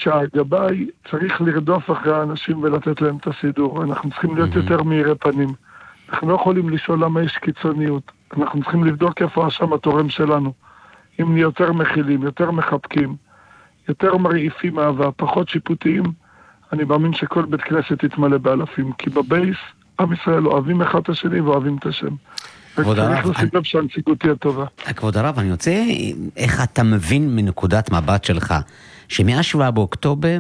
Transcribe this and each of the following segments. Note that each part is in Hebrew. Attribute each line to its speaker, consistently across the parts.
Speaker 1: שהגבאי צריך לרדוף אחרי האנשים ולתת להם את הסידור. אנחנו צריכים להיות יותר מאירי פנים. אנחנו לא יכולים לשאול למה יש קיצוניות. אנחנו צריכים לבדוק איפה השם התורם שלנו. אם נהיה יותר מכילים, יותר מחבקים, יותר מרעיפים אהבה, פחות שיפוטיים, אני מאמין שכל בית כנסת יתמלא באלפים, כי בבייס עם ישראל אוהבים אחד את השני ואוהבים את השם. וצריך לשים לב שהנציגות תהיה טובה.
Speaker 2: כבוד הרב, אני רוצה, איך אתה מבין מנקודת מבט שלך, שמאז 7 באוקטובר,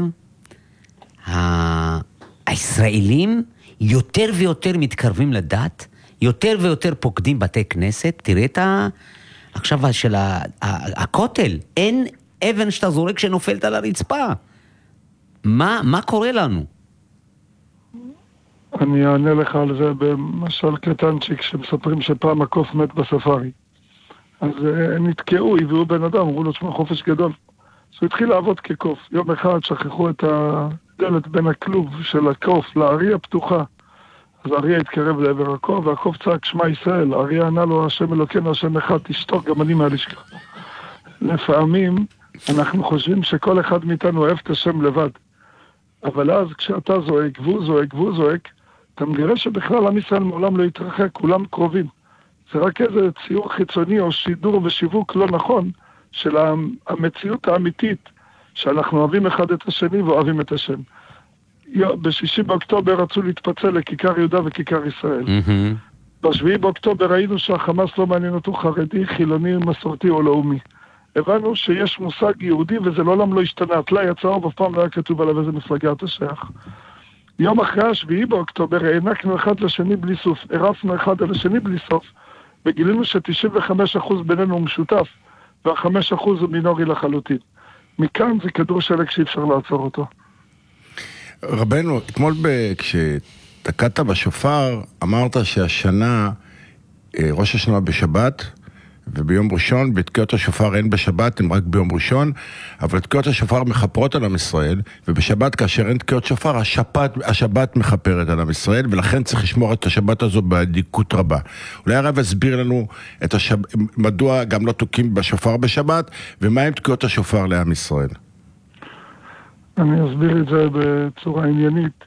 Speaker 2: הישראלים יותר ויותר מתקרבים לדת, יותר ויותר פוקדים בתי כנסת, תראה את עכשיו של הכותל, אין אבן שאתה זורק שנופלת על הרצפה. מה קורה לנו?
Speaker 1: אני אענה לך על זה במשל קטנצ'יק שמספרים שפעם הקוף מת בספארי. אז נתקעו, הביאו בן אדם, אמרו לו שמה חופש גדול. אז הוא התחיל לעבוד כקוף. יום אחד שכחו את הדלת בין הכלוב של הקוף לאריה הפתוחה. אז האריה התקרב לעבר הקוף, והקוף צעק שמע ישראל. האריה ענה לו, השם אלוקינו, השם אחד, תשתוק, גם אני מהלשכה. לפעמים אנחנו חושבים שכל אחד מאיתנו אוהב את השם לבד. אבל אז כשאתה זועק, והוא זועק, והוא זועק, אתה מגלה שבכלל עם ישראל מעולם לא יתרחק, כולם קרובים. זה רק איזה ציור חיצוני או שידור ושיווק לא נכון של המציאות האמיתית, שאנחנו אוהבים אחד את השני ואוהבים את השם. ב6 באוקטובר רצו להתפצל לכיכר יהודה וכיכר ישראל. ב7 באוקטובר ראינו שהחמאס לא מעניין אותו חרדי, חילוני, מסורתי או לאומי. הבנו שיש מושג יהודי וזה לעולם לא השתנה. טלאי הצהוב אף פעם לא היה כתוב עליו איזה מפלגה אתה שייך. יום אחרי 7 באוקטובר הענקנו אחד לשני בלי סוף, הרפנו אחד על השני בלי סוף, וגילינו ש95% בינינו הוא משותף, וה5% הוא מינורי לחלוטין. מכאן זה כדור שלג שאי אפשר לעצור אותו.
Speaker 3: רבנו, אתמול כשתקעת בשופר, אמרת שהשנה, ראש השנה בשבת, וביום ראשון, בתקיעות השופר אין בשבת, הם רק ביום ראשון, אבל תקיעות השופר מחפרות על עם ישראל, ובשבת כאשר אין תקיעות שופר, השבת מחפרת על עם ישראל, ולכן צריך לשמור את השבת הזו בעדיקות רבה. אולי הרב הסביר לנו מדוע גם לא תוקים בשופר בשבת, ומה עם תקיעות השופר לעם ישראל?
Speaker 1: אני אסביר את זה בצורה עניינית.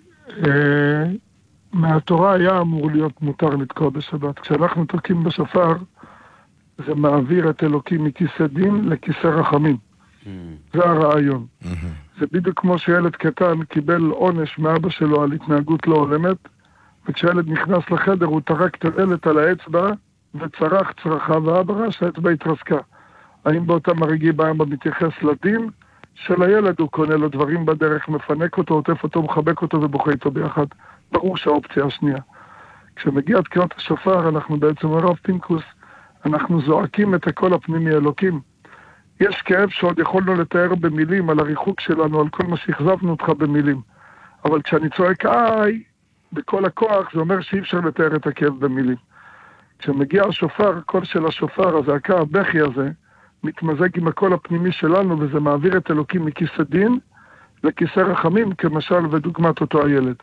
Speaker 1: מהתורה היה אמור להיות מותר לתקוע בשבת. כשאנחנו תוקים בשופר, זה מעביר את אלוקים מכיסא דין לכיסא רחמים. זה הרעיון. זה בדיוק כמו שילד קטן קיבל עונש מאבא שלו על התנהגות לא הולמת, וכשהילד נכנס לחדר הוא טרק את הדלת על האצבע וצרח צרחה, ואבא ראה שהאצבע התרסקה. האם באותם הרגעים באבא מתייחס לדין של הילד, הוא קונה לו דברים בדרך, מפנק אותו, עוטף אותו, מחבק אותו ובוכה איתו ביחד? ברור שהאופציה השנייה. כשמגיע תקיעות השופר, אנחנו בעצם הרב פינקוס, אנחנו זועקים את הקול הפנימי אלוקים. יש כאב שעוד יכולנו לתאר במילים על הריחוק שלנו, על כל מה שהחזבנו אותך במילים. אבל כשאני צועק איי, בכל הכוח, זה אומר שאי אפשר לתאר את הכאב במילים. כשמגיע השופר, הקול של השופר, הזעקה, הבכי הזה, מתמזג עם הקול הפנימי שלנו, וזה מעביר את אלוקים מכיסא דין לכיסא רחמים, כמשל ודוגמת אותו הילד.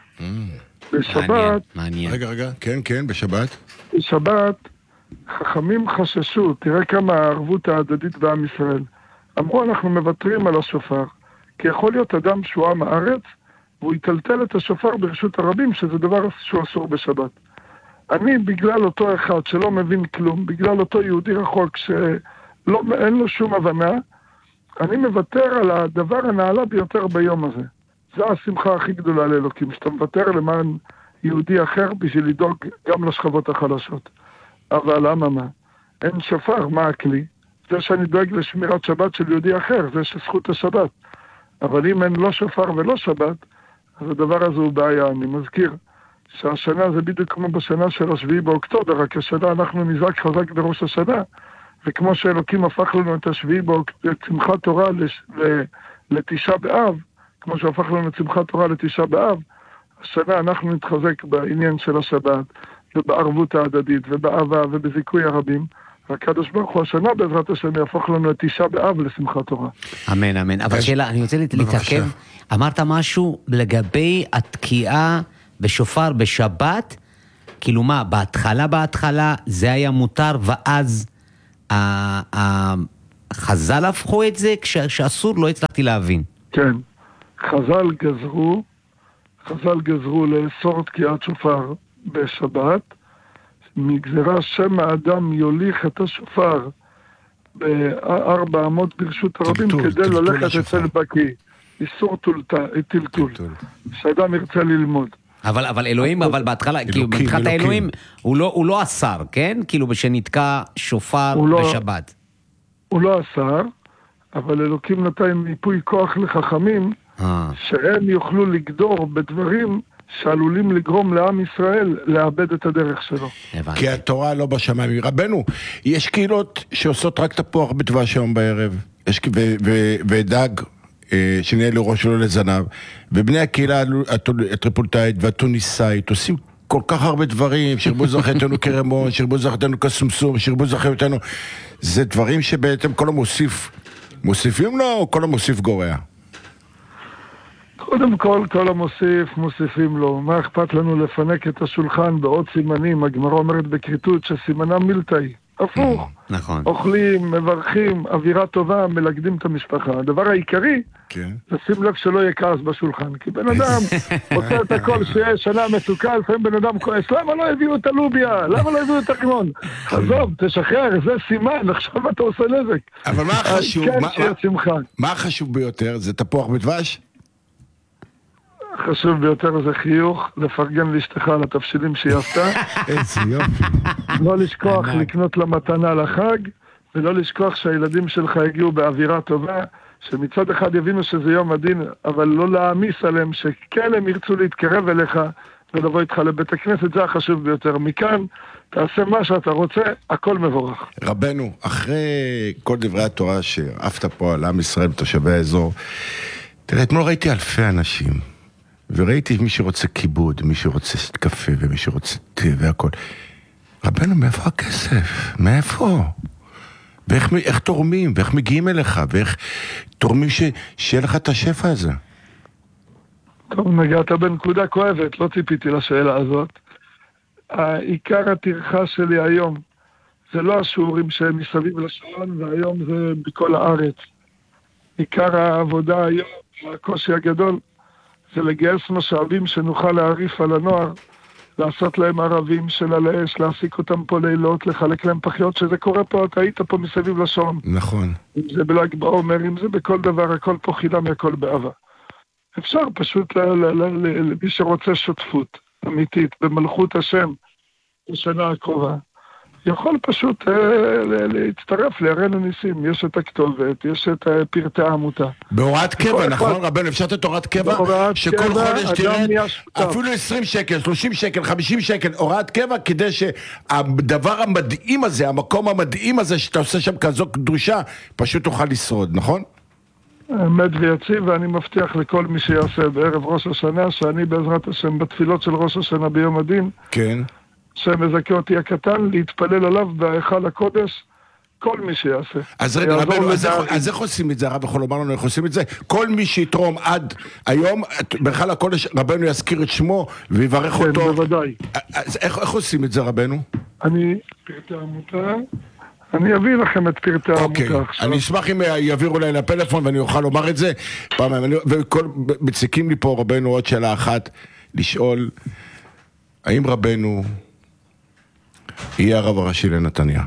Speaker 1: בשבת...
Speaker 2: מעניין.
Speaker 3: רגע, כן, בשבת.
Speaker 1: בשבת, חכמים חששו, תראה כמה הערבות ההדדית בעם ישראל. אמרו, אנחנו מוותרים על השופר, כי יכול להיות אדם שהוא עם הארץ, והוא יטלטל את השופר ברשות הרבים, שזה דבר שהוא אסור בשבת. אני, בגלל אותו אחד שלא מבין כלום, בגלל אותו יהודי רחוק שאין לו שום הבנה, אני מוותר על הדבר הנעלה ביותר ביום הזה. זו השמחה הכי גדולה לאלוקים, שאתה מוותר למען יהודי אחר בשביל לדאוג גם לשכבות החלשות. אבל למה? אין שופר, מה הכלי? זה שאני דואג לשמירת שבת של יהודי אחר, זה שזכות השבת. אבל אם אין לא שופר ולא שבת, אז הדבר הזה הוא בעיה. אני מזכיר שהשנה זה בדיוק כמו בשנה של 7 באוקטובר, רק השנה אנחנו נזעק חזק בראש השנה, וכמו שאלוקים הפך לנו את 7 באוקטובר, את שמחת תורה לתשעה באב, כמו שהפך לנו את שמחת תורה לתשעה באב, השנה אנחנו נתחזק בעניין של השבת, ובערבות ההדדית, ובאהבה, ובזיכוי הרבים. והקדוש ברוך הוא השנה בעזרת השם יהפוך לנו את תשעה באב לשמחת תורה.
Speaker 2: אמן, אמן. אבל שאלה, אני רוצה להתעכב. אמרת משהו לגבי התקיעה בשופר בשבת, כאילו מה, בהתחלה זה היה מותר, ואז חז"ל הפכו את זה כשאסור, לא הצלחתי להבין.
Speaker 1: כן. חז"ל גזרו לאסור תקיעת שופר בשבת, מגזרה שם האדם יוליך את השופר ב4 אמות ברשות הרבים כדי ללכת אצל בקי. איסור טלטול. שאדם ירצה ללמוד.
Speaker 2: אבל אלוהים, אבל בהתחלה, כאילו, מבחינת האלוהים, הוא לא אסר, כן? כאילו, שנתקע שופר בשבת.
Speaker 1: הוא לא אסר, אבל אלוקים נתן מיפוי כוח לחכמים, שהם יוכלו לגדור בדברים שעלולים לגרום לעם ישראל לאבד את הדרך שלו.
Speaker 3: כי התורה לא בשמיים. רבנו, יש קהילות שעושות רק תפוח בדבש היום בערב, ודג שנהיה לראש ולא לזנב, ובני הקהילה הטריפולטאית והטוניסאית עושים כל כך הרבה דברים, שרבו זכיתנו כרמון, שרבו זכיתנו כסומסום, שרבו זכיתנו, זה דברים שבעצם כל המוסיף, מוסיפים לו או כל המוסיף גורע?
Speaker 1: קודם כל המוסיף, מוסיפים לו. מה אכפת לנו לפנק את השולחן בעוד סימנים? הגמרא אומרת בקריטות שסימנה מילתאי. הפוך.
Speaker 2: נכון.
Speaker 1: אוכלים, מברכים, אווירה טובה, מלכדים את המשפחה. הדבר העיקרי, לשים לב שלא יהיה כעס בשולחן. כי בן אדם עושה את הכל שיש שנה מצוקה, לפעמים בן אדם כועס, למה לא הביאו את הלוביה? למה לא הביאו את הרימון? עזוב, תשחרר, זה סימן, עכשיו אתה עושה נזק.
Speaker 3: אבל מה החשוב ביותר? זה תפוח בדבש?
Speaker 1: חשוב ביותר זה חיוך, לפרגן לאשתך על התבשילים שהיא עשתה.
Speaker 3: איזה יופי.
Speaker 1: לא לשכוח לקנות לה מתנה לחג, ולא לשכוח שהילדים שלך הגיעו באווירה טובה, שמצד אחד יבינו שזה יום הדין, אבל לא להעמיס עליהם, שכן הם ירצו להתקרב אליך, ולבוא איתך לבית הכנסת, זה החשוב ביותר. מכאן, תעשה מה שאתה רוצה, הכל מבורך.
Speaker 3: רבנו, אחרי כל דברי התורה שעפת פה על עם ישראל ותושבי האזור, תראה, אתמול ראיתי אלפי אנשים, וראיתי מי שרוצה כיבוד, מי שרוצה קפה ומי שרוצה תה והכל. רבנו, מאיפה הכסף? מאיפה? ואיך תורמים? ואיך מגיעים אליך? ואיך תורמים שיהיה לך את השפע הזה?
Speaker 1: טוב, נגעת בנקודה כואבת, לא ציפיתי לשאלה הזאת. העיקר הטרחה שלי היום, זה לא השיעורים שהם מסביב לשעון, והיום זה בכל הארץ. עיקר העבודה היום, הקושי הגדול, זה לגייס משאבים שנוכל להעריף על הנוער, לעשות להם ערבים של על האש, להעסיק אותם פה לילות, לחלק להם פחיות, שזה קורה פה, אתה היית פה מסביב לשעון.
Speaker 3: נכון.
Speaker 1: אם זה בל"ג בעומר, אם זה בכל דבר, הכל פה חינם, הכל באהבה. אפשר פשוט למי שרוצה שותפות אמיתית במלכות השם בשנה הקרובה. יכול פשוט להצטרף להראינו ניסים, יש את הכתובת, יש את פרטי העמותה.
Speaker 3: בהוראת קבע, נכון רבנו? אפשר לתת הוראת קבע? שכל חודש תרד אפילו 20 שקל, 30 שקל, 50 שקל, הוראת קבע, כדי שהדבר המדהים הזה, המקום המדהים הזה שאתה עושה שם כזו קדושה, פשוט תוכל לשרוד, נכון?
Speaker 1: אמת ויציב, ואני מבטיח לכל מי שיעשה בערב ראש השנה, שאני בעזרת השם בתפילות של ראש השנה ביום הדין,
Speaker 3: כן.
Speaker 1: שמזכה אותי הקטן, להתפלל עליו בהיכל הקודש, כל מי שיעשה.
Speaker 3: אז רגע, רבנו, אז איך עושים את זה? הרב יכול לומר לנו איך עושים את זה? כל מי שיתרום עד היום, בהיכל הקודש, רבנו יזכיר את שמו ויברך אותו.
Speaker 1: כן, בוודאי.
Speaker 3: אז איך עושים את זה, רבנו?
Speaker 1: פרטי העמותה, אני אביא לכם את פרטי העמותה עכשיו.
Speaker 3: אני אשמח אם יעבירו אליי לפלאפון ואני אוכל לומר את זה. ומציקים לי פה, רבנו, עוד שאלה אחת, לשאול, האם רבנו יהיה הרב הראשי לנתניה?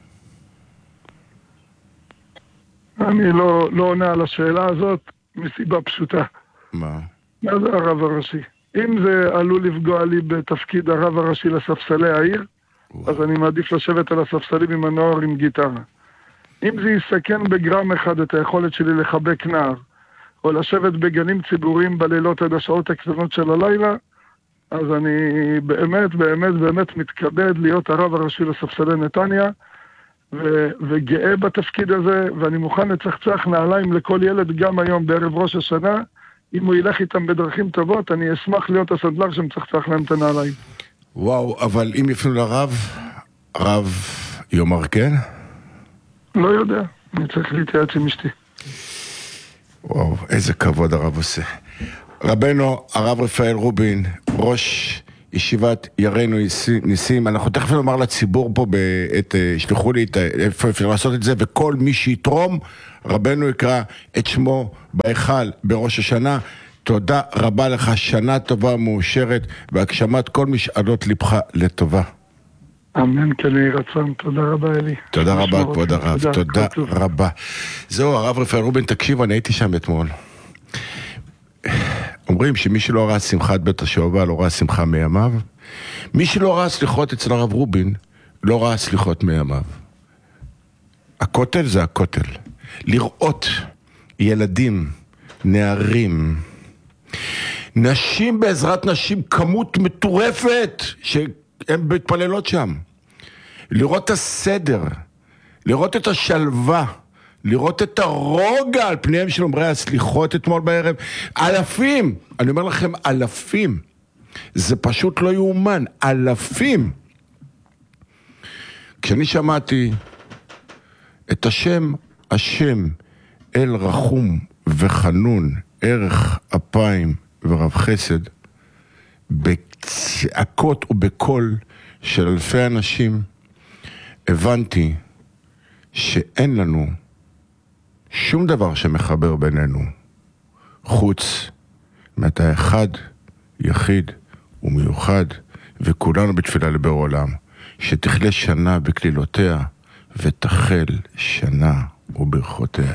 Speaker 1: אני לא עונה על השאלה הזאת מסיבה פשוטה.
Speaker 3: מה?
Speaker 1: מה זה הרב הראשי? אם זה עלול לפגוע לי בתפקיד הרב הראשי לספסלי העיר, אז אני מעדיף לשבת על הספסלים עם הנוער עם גיטרה. אם זה יסכן בגרם אחד את היכולת שלי לחבק נער, או לשבת בגנים ציבוריים בלילות עד השעות הקטנות של הלילה, אז אני באמת מתכבד להיות הרב הראשי לספסלי נתניה, וגאה בתפקיד הזה, ואני מוכן לצחצח נעליים לכל ילד גם היום בערב ראש השנה. אם הוא ילך איתם בדרכים טובות, אני אשמח להיות הסנדלר שמצחצח להם את הנעליים.
Speaker 3: וואו, אבל אם יפנו לרב, הרב יאמר כן?
Speaker 1: לא יודע, אני צריך להתייעץ עם אשתי.
Speaker 3: וואו, איזה כבוד הרב עושה. רבנו, הרב רפאל רובין, ראש ישיבת יראינו ניסים. אנחנו תכף נאמר לציבור פה, שלחו לי איפה אפשר לעשות את זה, וכל מי שיתרום, רבנו יקרא את שמו בהיכל בראש השנה. תודה רבה לך, שנה טובה מאושרת, והגשמת כל משאלות לבך לטובה.
Speaker 1: אמן, כן יהי רצון. תודה רבה, אלי.
Speaker 3: תודה רבה, כבוד הרב. תודה רבה. זהו, הרב רפאל רובין, תקשיב, אני הייתי שם אתמול. אומרים שמי שלא ראה שמחת בית השואבה, לא ראה שמחה מימיו. מי שלא ראה סליחות אצל הרב רובין, לא ראה סליחות מימיו. הכותל זה הכותל. לראות ילדים, נערים, נשים בעזרת נשים, כמות מטורפת שהן מתפללות שם. לראות את הסדר, לראות את השלווה, לראות את הרוגע על פניהם של אומרי הסליחות אתמול בערב. אלפים, אני אומר לכם אלפים. זה פשוט לא יאומן, אלפים. כשאני שמעתי את השם אל רחום וחנון, ערך אפיים ורב חסד, בצעקות ובקול של אלפי אנשים, הבנתי שאין לנו שום דבר שמחבר בינינו, חוץ מאתה אחד, יחיד ומיוחד, וכולנו בתפילה לבורא עולם, שתכלה שנה בקלילותיה, ותחל שנה וברכותיה.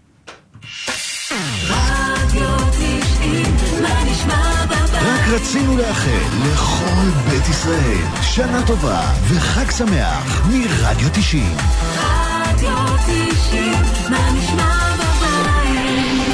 Speaker 4: רק רצינו לאחל לכל בית ישראל שנה טובה וחג שמח מרדיו 90. רדיו 90, מה נשמע בבית?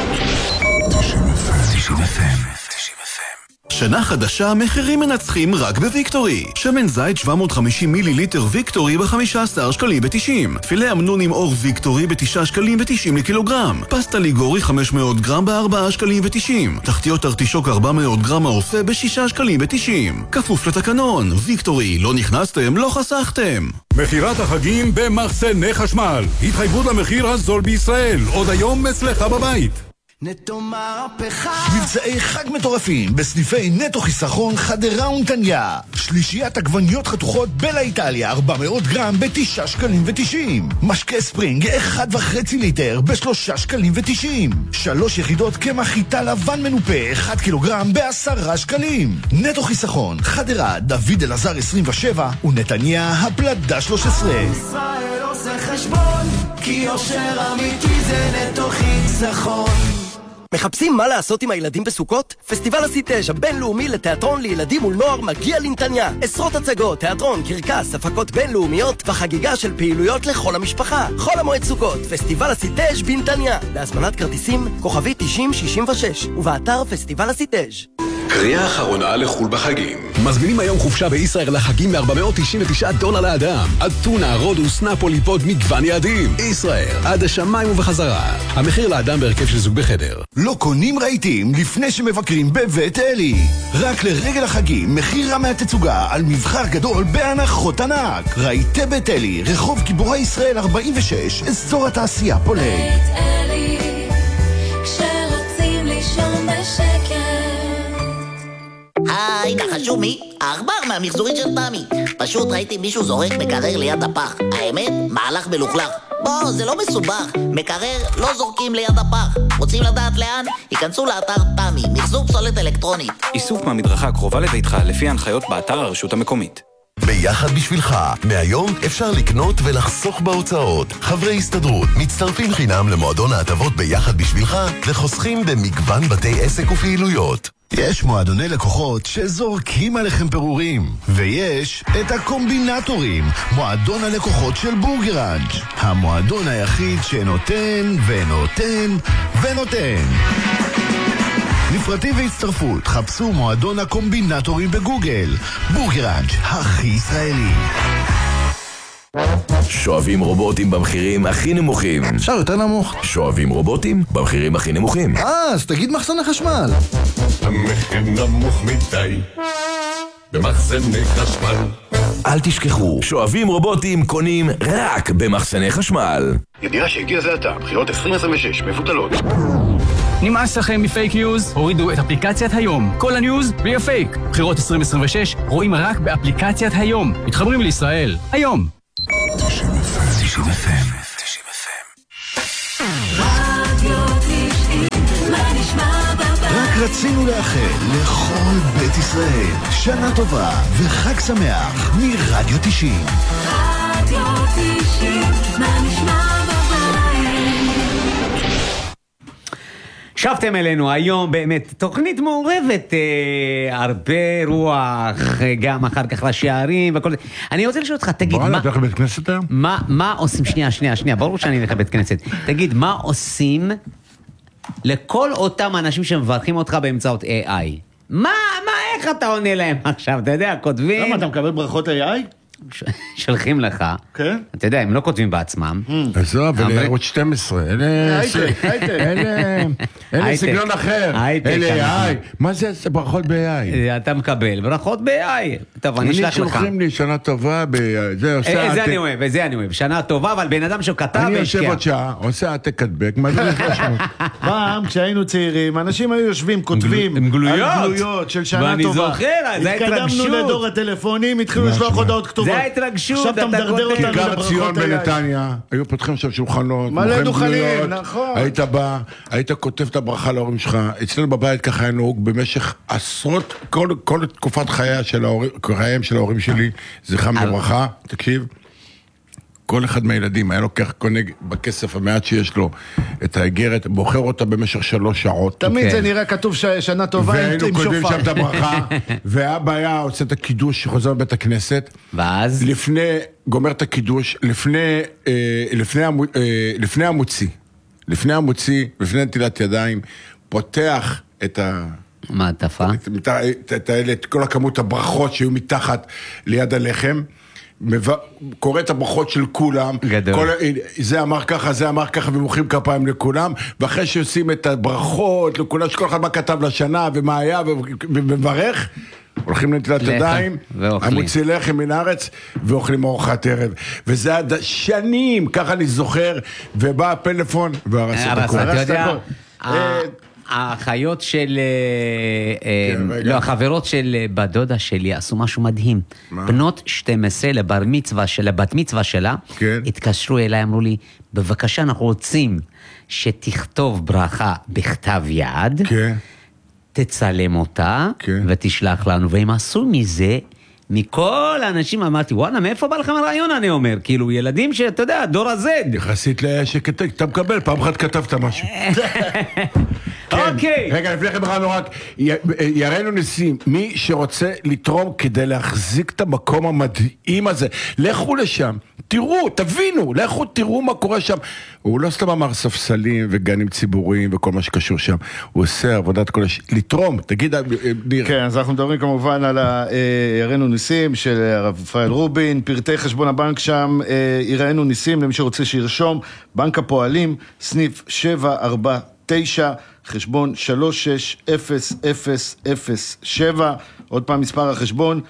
Speaker 4: 90 FM. שנה חדשה, מחירים מנצחים רק בוויקטורי. שמן זית 750 מיליליטר ויקטורי ב-15 שקלים ב-90. פילה אמנון עם אור ויקטורי ב-9 שקלים ב-90 לקילוגרם. פסטה ליגורי 500 גרם ב-4 שקלים ב-90. תחתיות ארטישוק 400 גרם העופה ב-6 שקלים ב-90. כפוף לתקנון. ויקטורי, לא נכנסתם, לא חסכתם.
Speaker 5: מחירת החגים במחסני חשמל. התחייבות למחיר הזול בישראל. עוד היום אצלך בבית.
Speaker 4: נטו מהפכה. מבצעי חג מטורפים בסניפי נטו חיסכון חדרה ונתניה. שלישיית עגבניות חתוכות בלה איטליה 400 גרם ב9 שקלים ו90. משקה ספרינג 1.5 ליטר ב3 שקלים ו90. 3 יחידות קמח חיטה לבן מנופה 1 קילוגרם ב10 שקלים. נטו חיסכון חדרה דוד אלעזר 27 ונתניה הפלדה 13. ישראל עושה חשבון כי יושר אמיתי זה נטו חיסכון.
Speaker 6: מחפשים מה לעשות עם הילדים בסוכות? פסטיבל הסיטאז' הבינלאומי לתיאטרון לילדים ולנוער מגיע לנתניה. עשרות הצגות, תיאטרון, קרקס, הפקות בינלאומיות וחגיגה של פעילויות לכל המשפחה. חול המועד סוכות, פסטיבל הסיטאז' בנתניה. בהזמנת כרטיסים, כוכבי 9066 ובאתר פסטיבל הסיטאז'.
Speaker 7: קריאה אחרונה לחול בחגים. מזמינים היום חופשה בישראל לחגים $499 לאדם. אתונה, רודוס, נפולי, פוד, מגוון יעדים. ישראל, עד השמיים ובחזרה. המחיר לאדם בהרכב של זוג בחדר.
Speaker 4: לא קונים רהיטים לפני שמבקרים בבית אלי. רק לרגל החגים, מחיר רמי התצוגה על מבחר גדול בהנחות ענק. רהיטי בית אלי, רחוב גיבורי ישראל 46, אזור התעשייה פולג. בית אלי, כשרוצים לישון בשקט.
Speaker 8: היי, נחשו מי? העכבר מהמחזורית של תמי. פשוט ראיתי מישהו זורק מקרר ליד הפח. האמת, מהלך מלוכלך. בוא, זה לא מסובך. מקרר לא זורקים ליד הפח. רוצים לדעת לאן? היכנסו לאתר תמי, מחזור פסולת אלקטרונית.
Speaker 9: איסוף מהמדרכה הקרובה לביתך לפי ההנחיות באתר הרשות המקומית.
Speaker 10: ביחד בשבילך, מהיום אפשר לקנות ולחסוך בהוצאות. חברי הסתדרות מצטרפים חינם למועדון ההטבות ביחד בשבילך וחוסכים במגוון בתי עסק ופעילויות.
Speaker 4: יש מועדוני לקוחות שזורקים עליכם פירורים, ויש את הקומבינטורים, מועדון הלקוחות של בורגראנץ', המועדון היחיד שנותן ונותן ונותן. לפרטים והצטרפות חפשו מועדון הקומבינטורים בגוגל. בורגראנץ', הכי ישראלי.
Speaker 11: שואבים רובוטים במחירים הכי נמוכים.
Speaker 4: אפשר יותר נמוך.
Speaker 11: שואבים רובוטים במחירים הכי נמוכים.
Speaker 4: אז תגיד מחסני חשמל.
Speaker 5: המחיר נמוך מדי במחסני חשמל.
Speaker 11: אל תשכחו, שואבים רובוטים קונים רק במחסני חשמל.
Speaker 12: ידיעה שהגיע זה עתה, בחירות 2026 מבוטלות. נמאס לכם מפייק ניוז? הורידו את אפליקציית היום. כל הניוז בלי פייק. בחירות 2026 רואים רק באפליקציית היום. מתחברים לישראל. היום.
Speaker 4: 90 FM. רק רצינו לאחל לכל בית ישראל שנה טובה וחג שמח מרדיו 90. רדיו 90, מה נשמע בבית?
Speaker 2: שבתם אלינו היום באמת תוכנית מעורבת, הרבה רוח, גם אחר כך לשערים וכל זה. אני רוצה לשאול אותך, תגיד,
Speaker 3: בוא נלך לבית כנסת היום?
Speaker 2: מה עושים, שנייה, ברור שאני אלך לבית כנסת. תגיד, מה עושים לכל אותם אנשים שמברכים אותך באמצעות AI? איך אתה עונה להם עכשיו? אתה יודע, כותבים...
Speaker 13: למה, אתה מקבל ברכות AI?
Speaker 2: שולחים לך,
Speaker 13: כן?
Speaker 2: אתה יודע, הם לא כותבים בעצמם.
Speaker 3: אז לא, אבל ערוץ 12, אלה סגנון אחר, אלה AI, מה זה ברכות ב-AI?
Speaker 2: אתה מקבל ברכות ב-AI, טוב, אני אשלח לך.
Speaker 3: שולחים לי שנה טובה,
Speaker 2: זה אני אוהב, שנה טובה, אבל בן אדם שכתב
Speaker 3: אני יושב עוד שעה, עושה העתק הדבק, מה זה משמעות?
Speaker 13: פעם, כשהיינו צעירים, אנשים היו יושבים, כותבים על גלויות של שנה טובה.
Speaker 2: ואני זוכר, זה ההתרגשות.
Speaker 13: התקדמנו לדור הטלפונים, התחילו לשלוח הודעות כתובות.
Speaker 2: זה ההתרגשות.
Speaker 13: עכשיו אתה מדרדר אותנו לברכות
Speaker 3: כיכר ציון בנתניה, היו פותחים שם שולחנות,
Speaker 13: מלא דוכנים, נכון.
Speaker 3: היית בא, היית כותב את הברכה להורים שלך, אצלנו בבית ככה היה נהוג במשך עשרות, כל תקופת חייהם של ההורים שלי, זכרם לברכה, תקשיב, כל אחד מהילדים היה לוקח קונה בכסף המעט שיש לו את האגרת, בוחר אותה במשך 3 שעות.
Speaker 13: תמיד זה נראה כתוב שנה טובה עם שופר.
Speaker 3: והיינו כותבים שם את הברכה, והאבא היה עושה את הקידוש שחוזר בבית הכנסת.
Speaker 2: ואז?
Speaker 3: גומר את הקידוש, לפני המוציא, לפני נטילת ידיים, פותח את
Speaker 2: מעטפה.
Speaker 3: את כל הכמות הברכות שהיו מתחת ליד הלחם, קורא את הברכות של כולם, זה אמר ככה, ומוחאים כפיים לכולם, ואחרי שעושים את הברכות לכולם, שכל אחד מה כתב לשנה ומה היה, ומברך, הולכים לנטילת ידיים, המוציא לחם מן הארץ, ואוכלים ארוחת ערב. וזה עד שנים, ככה אני זוכר, ובא הפלאפון, והרס את הכל.
Speaker 2: אתה יודע, האחיות של, לא, החברות של בת דודה שלי עשו משהו מדהים. בנות 12 לבת מצווה שלה, התקשרו אליי, אמרו לי, בבקשה, אנחנו רוצים שתכתוב ברכה בכתב יד, תצלם אותה, ותשלח לנו, והם עשו מזה, מכל האנשים אמרתי, וואלה, מאיפה בא לכם הרעיון, אני אומר? כאילו, ילדים שאתה יודע, דור הזד.
Speaker 3: יחסית שאתה מקבל, פעם אחת כתבת משהו.
Speaker 2: אוקיי.
Speaker 3: רגע, לפני כן בחרנו רק, יראינו ניסים, מי שרוצה לתרום כדי להחזיק את המקום המדהים הזה, לכו לשם, תראו, תבינו, לכו תראו מה קורה שם. הוא לא סתם אמר ספסלים וגנים ציבוריים וכל מה שקשור שם, הוא עושה עבודת כל לתרום, תגיד, ניר.
Speaker 13: כן, אז אנחנו מדברים כמובן על יראנו ניסים של הרב רפאל רובין, פרטי חשבון הבנק שם, יראנו ניסים למי שרוצה שירשום, בנק הפועלים, סניף 749, חשבון 360007, עוד פעם מספר החשבון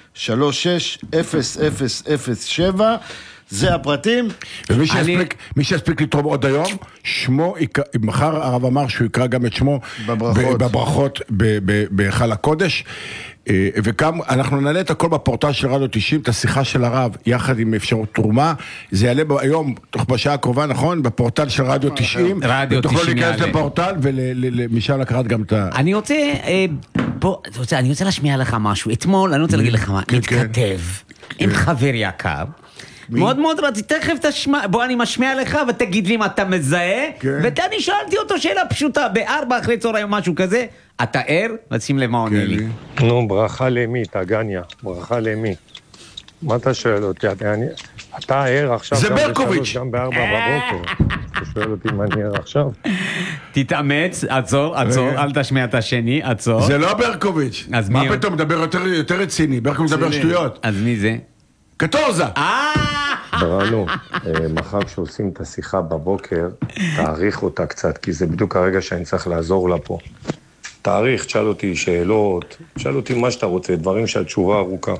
Speaker 13: 360007, זה הפרטים.
Speaker 3: ומי שיספיק לתרום עוד היום, שמו, מחר הרב אמר שהוא יקרא גם את שמו בברכות בהיכל הקודש, וכאן אנחנו נעלה את הכל בפורטל של רדיו 90, את השיחה של הרב יחד עם אפשרות תרומה, זה יעלה היום, תוך בשעה הקרובה, נכון? בפורטל של רדיו 90, ותוכלו להיכנס לפורטל ומשם לקראת גם את ה...
Speaker 2: אני רוצה להשמיע לך משהו, אתמול אני רוצה להגיד לך מה, מתכתב עם חבר יקר, מאוד מאוד רציתי, תכף תשמע, בוא אני משמיע לך ותגיד לי אם אתה מזהה, ואני שאלתי אותו שאלה פשוטה, ב4 אחרי צהריים משהו כזה, אתה ער? ושים למה עונה לי.
Speaker 14: נו, ברכה למי, תגניה, ברכה למי. מה אתה שואל אותי? אתה ער עכשיו
Speaker 3: זה ברקוביץ'
Speaker 14: גם ב4 בבוקר. אתה שואל אותי מה אני ער עכשיו?
Speaker 2: תתאמץ, עצור, אל תשמיע את השני, עצור.
Speaker 3: זה לא ברקוביץ'. מה פתאום, מדבר יותר רציני, ברקוביץ' מדבר שטויות.
Speaker 2: אז מי זה?
Speaker 3: קטורזה.
Speaker 14: ברנו, מחר כשעושים את השיחה בבוקר, תאריך אותה קצת, כי זה בדיוק הרגע שאני צריך לעזור לה פה. תאריך, תשאל אותי שאלות, תשאל אותי מה שאתה רוצה, דברים שהתשובה ארוכה.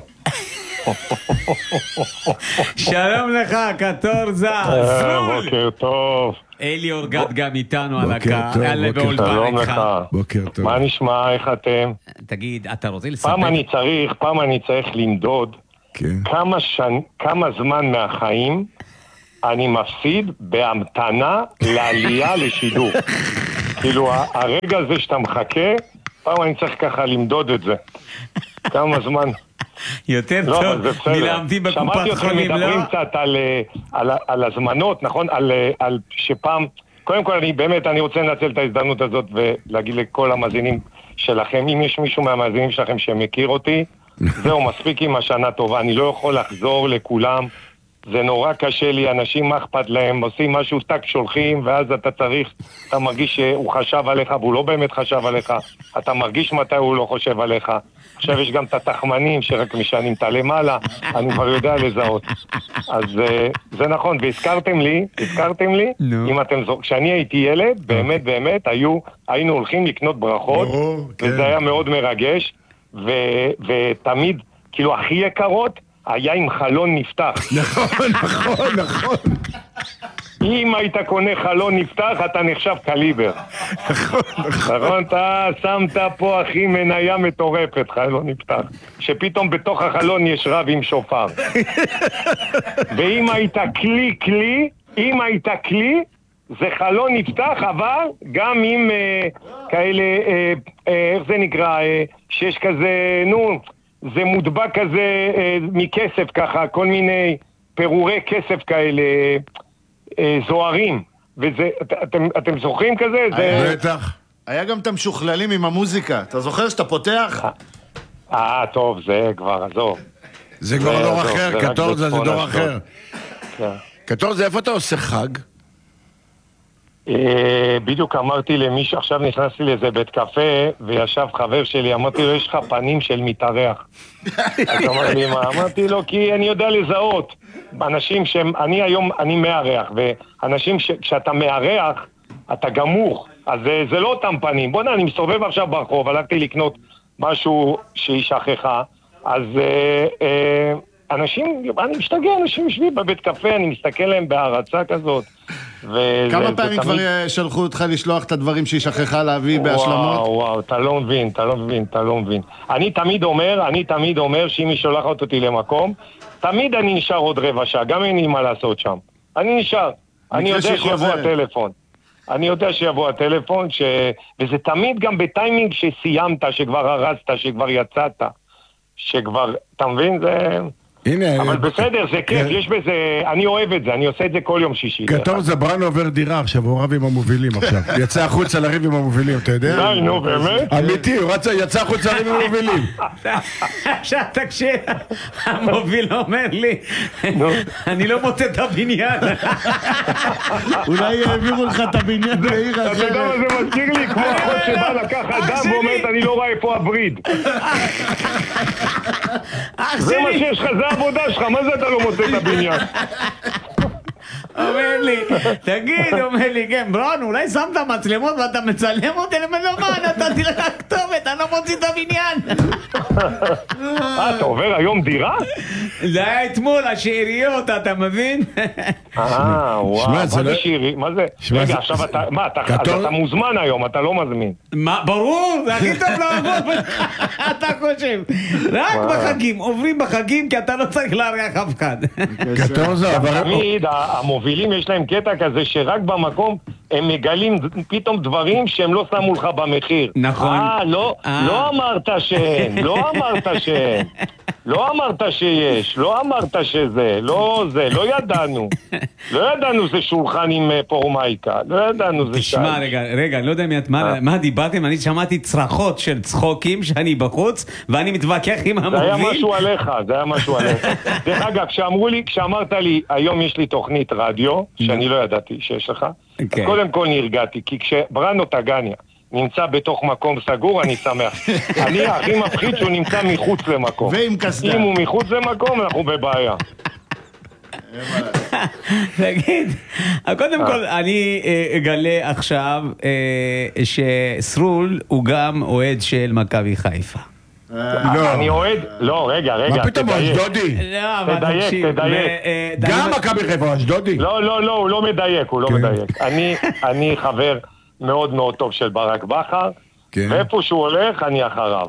Speaker 2: שלום לך, קטורזה.
Speaker 14: בוקר טוב.
Speaker 2: אלי אורגד גם איתנו על
Speaker 3: בוקר
Speaker 2: הקה,
Speaker 3: טוב,
Speaker 2: על
Speaker 3: בוקר
Speaker 2: באולפן
Speaker 3: טוב.
Speaker 2: איתך.
Speaker 3: בוקר טוב.
Speaker 15: מה נשמע, איך אתם?
Speaker 2: תגיד, אתה רוצה לספר?
Speaker 15: פעם אני צריך למדוד כמה זמן מהחיים אני מפסיד בהמתנה לעלייה לשידור. כאילו, הרגע הזה שאתה מחכה, פעם אני צריך ככה למדוד את זה. כמה זמן...
Speaker 2: יותר טוב מלהמתין בקופת חולים, לא?
Speaker 15: שמעתי אתכם מדברים קצת על הזמנות, נכון? על שפעם... קודם כל, אני רוצה לנצל את ההזדמנות הזאת ולהגיד לכל המאזינים שלכם, אם יש מישהו מהמאזינים שלכם שמכיר אותי, זהו, מספיק עם השנה טובה, אני לא יכול לחזור לכולם, זה נורא קשה לי, אנשים מה אכפת להם, עושים משהו, טק שולחים, ואז אתה מרגיש שהוא חשב עליך, והוא לא באמת חשב עליך, אתה מרגיש מתי הוא לא חושב עליך. עכשיו יש גם את התחמנים שרק משנים את הלמעלה, אני כבר יודע לזהות. אז זה נכון, והזכרתם לי, אם אתם זוכרים, כשאני הייתי ילד, באמת, היינו הולכים לקנות ברכות, וזה היה מאוד מרגש, ותמיד, כאילו הכי יקרות, היה עם חלון נפתח.
Speaker 3: נכון.
Speaker 15: אם היית קונה חלון נפתח, אתה נחשב קליבר. נכון, אתה שמת פה הכי מניה מטורפת, חלון נפתח. שפתאום בתוך החלון יש רב עם שופר. ואם היית כלי, זה חלון נפתח, אבל גם עם כאלה, איך זה נקרא, שיש כזה, זה מודבק כזה מכסף ככה, כל מיני פירורי כסף כאלה, זוהרים, וזה, אתם זוכרים כזה?
Speaker 3: בטח.
Speaker 13: היה גם את המשוכללים עם המוזיקה, אתה זוכר שאתה פותח?
Speaker 15: טוב, זה כבר, עזוב.
Speaker 3: זה כבר דור אחר, קטור זה דור אחר. קטור זה איפה אתה עושה חג?
Speaker 15: בדיוק אמרתי למישהו, עכשיו נכנסתי לאיזה בית קפה וישב חבר שלי, אמרתי לו, יש לך פנים של מתארח. אז אמר לי, מה? אמרתי לו, כי אני יודע לזהות אנשים שאני היום, אני מארח, ואנשים כשאתה מארח אתה גמור, אז זה לא אותם פנים. בוא נה, אני מסתובב עכשיו ברחוב, הלכתי לקנות משהו שהיא שכחה, אז אנשים, אני משתגע, אנשים יושבים בבית קפה, אני מסתכל להם בהרצה כזאת.
Speaker 13: כמה פעמים כבר שלחו אותך לשלוח את הדברים שהיא שכחה להביא בהשלמות?
Speaker 15: וואו, אתה לא מבין. אני תמיד אומר שאם היא שולחת אותי למקום, תמיד אני נשאר עוד רבע שעה, גם אין לי מה לעשות שם. אני נשאר. אני יודע שיבוא הטלפון, וזה תמיד גם בטיימינג שסיימת, שכבר הרסת, שכבר יצאת, שכבר, אתה מבין? זה... אבל בסדר, זה כיף, יש בזה, אני אוהב את זה, אני עושה את זה כל יום שישי.
Speaker 3: כתוב זברן עובר דירה עכשיו, הוא רב עם המובילים עכשיו. יצא החוצה לריב עם המובילים, אתה יודע?
Speaker 15: די, נו, באמת?
Speaker 3: אמיתי, הוא יצא החוצה לריב עם המובילים.
Speaker 2: עכשיו תקשיב, המוביל אומר לי, אני לא מוצא את הבניין.
Speaker 13: אולי העבירו לך את הבניין לעיר אחרת.
Speaker 15: אתה יודע מה זה מזכיר לי? כמו אחות שבא לקחת דם ואומרת, אני לא רואה איפה הבריד. זה מה שיש לך, זה העבודה שלך, מה זה אתה לא מוצא את הבניין?
Speaker 2: אומר לי, תגיד, אומר לי, כן, ברון, אולי שמת מצלמות ואתה מצלם אותי, אני אומר לו, מה, נתתי לך כתובת, אני לא מוציא את הבניין.
Speaker 15: אתה עובר היום דירה?
Speaker 2: זה היה אתמול, השאריות, אתה מבין?
Speaker 15: וואו, מה זה שאריות? מה זה? רגע, עכשיו אתה, מה, אתה מוזמן היום, אתה לא מזמין.
Speaker 2: מה, ברור, זה הכי טוב לעבוד, אתה חושב. רק בחגים, עוברים בחגים, כי אתה לא צריך להריח אף אחד.
Speaker 15: תמיד, המובילים יש להם קטע כזה שרק במקום הם מגלים פתאום דברים שהם לא שמו לך במחיר.
Speaker 2: נכון.
Speaker 15: לא אמרת שאין, לא אמרת שיש, לא אמרת שזה, לא ידענו זה שולחן עם פורמייקה, לא ידענו זה
Speaker 2: תשמע, רגע, אני לא יודע מה דיברתם, אני שמעתי צרחות של צחוקים שאני בחוץ, ואני מתווכח עם המוביל.
Speaker 15: זה היה משהו עליך. דרך אגב, כשאמרת לי, היום יש לי תוכנית רדיו, שאני לא ידעתי שיש לך, קודם כל נרגעתי, כי כשברנו טגניה נמצא בתוך מקום סגור, אני שמח. אני הכי מפחיד שהוא נמצא מחוץ למקום.
Speaker 13: ועם קסדה.
Speaker 15: אם הוא מחוץ למקום, אנחנו בבעיה.
Speaker 2: תגיד, קודם כל אני אגלה עכשיו שסרול הוא גם אוהד של מכבי חיפה.
Speaker 15: אני אוהד... לא, רגע,
Speaker 3: מה פתאום אשדודי?
Speaker 2: לא, אבל תקשיב.
Speaker 3: גם מכבי חיפה אשדודי?
Speaker 15: לא, הוא לא מדייק, הוא לא מדייק. אני חבר מאוד מאוד טוב של ברק בכר, ואיפה שהוא הולך, אני אחריו.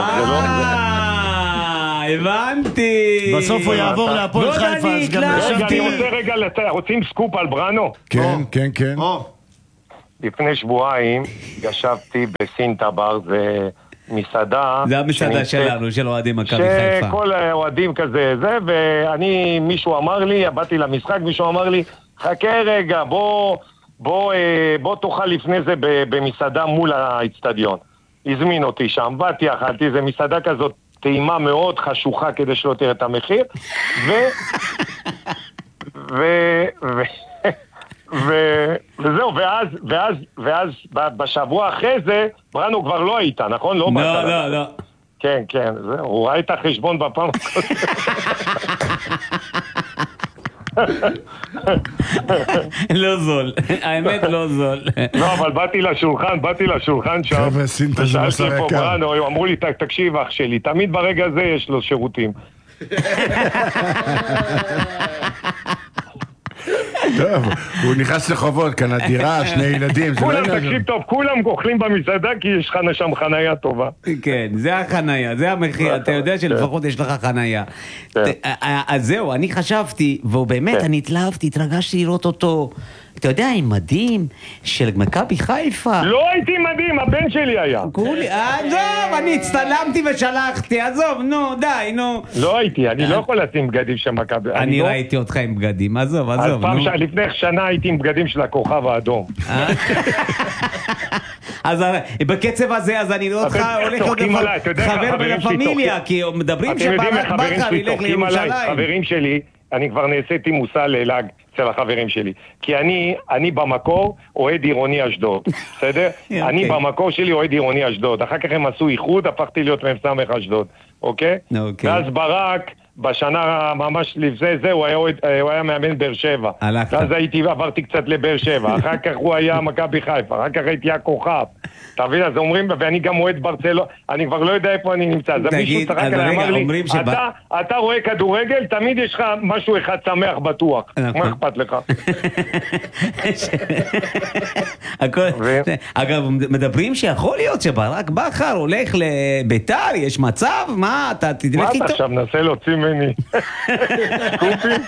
Speaker 2: הבנתי.
Speaker 13: בסוף הוא יעבור להפועל חיפה, אז גם
Speaker 15: אני רוצה רוצים סקופ על ברנו?
Speaker 3: כן.
Speaker 15: לפני שבועיים ישבתי בסינטבר, זה מסעדה...
Speaker 2: זה המסעדה שלנו, של אוהדים מכבי חיפה.
Speaker 15: שכל אוהדים כזה, ואני, מישהו אמר לי, באתי למשחק, מישהו אמר לי, חכה רגע, בוא תאכל לפני זה במסעדה מול האצטדיון. הזמין אותי שם, באתי, אכלתי, זה מסעדה כזאת טעימה מאוד חשוכה כדי שלא תראה את המחיר, וזהו, ואז בשבוע אחרי זה, ברנו כבר לא היית, נכון?
Speaker 2: לא.
Speaker 15: כן, זהו, הוא ראה את החשבון בפעם
Speaker 2: לא זול, האמת לא זול.
Speaker 15: לא, אבל באתי לשולחן שם, ושאלתי פה ברנו, אמרו לי, תקשיב אח שלי, תמיד ברגע הזה יש לו שירותים.
Speaker 3: טוב, הוא נכנס לחובות, כאן הדירה, 2 ילדים.
Speaker 15: תקשיב טוב, כולם אוכלים במסעדה כי יש שם חנייה טובה.
Speaker 2: כן, זה החנייה, זה המחיר, אתה יודע שלפחות יש לך חנייה. אז זהו, אני חשבתי, והוא באמת, אני התרגשתי לראות אותו, אתה יודע, עם מדים של מכבי חיפה.
Speaker 15: לא הייתי מדים, הבן שלי היה.
Speaker 2: עזוב, אני הצטלמתי ושלחתי, עזוב, נו, די, נו.
Speaker 15: לא הייתי, אני לא יכול לשים בגדים של מכבי.
Speaker 2: אני ראיתי אותך עם בגדים, עזוב, נו.
Speaker 15: לפני שנה הייתי עם בגדים של הכוכב האדום.
Speaker 2: אז בקצב הזה, אז אני רואה אותך הולך עוד חבר בלפמיליה, כי מדברים שברק בכר ילך לירושלים.
Speaker 15: חברים שלי, אני כבר נעשיתי מושא ללעג אצל החברים שלי. כי אני במקור אוהד עירוני אשדוד, בסדר? אני במקור שלי אוהד עירוני אשדוד. אחר כך הם עשו איחוד, הפכתי להיות מ"ס אשדוד, אוקיי? ואז ברק, בשנה ממש לפני זה, הוא היה מאמן באר שבע. ואז עברתי קצת לבאר שבע. אחר כך הוא היה מכבי חיפה. אחר כך הייתי הכוכב. אתה מבין? אז אומרים, ואני גם אוהד ברצלונה, אני כבר לא יודע איפה אני נמצא. אז מישהו צחק עליי, אמר לי, אתה רואה כדורגל, תמיד יש לך משהו אחד שמח בטוח. מה אכפת לך?
Speaker 2: אגב, מדברים שיכול להיות שברק בכר הולך לביתר, יש מצב? מה, אתה תדלך איתו?
Speaker 15: מה אתה עכשיו מנסה להוציא ממני? סקופים?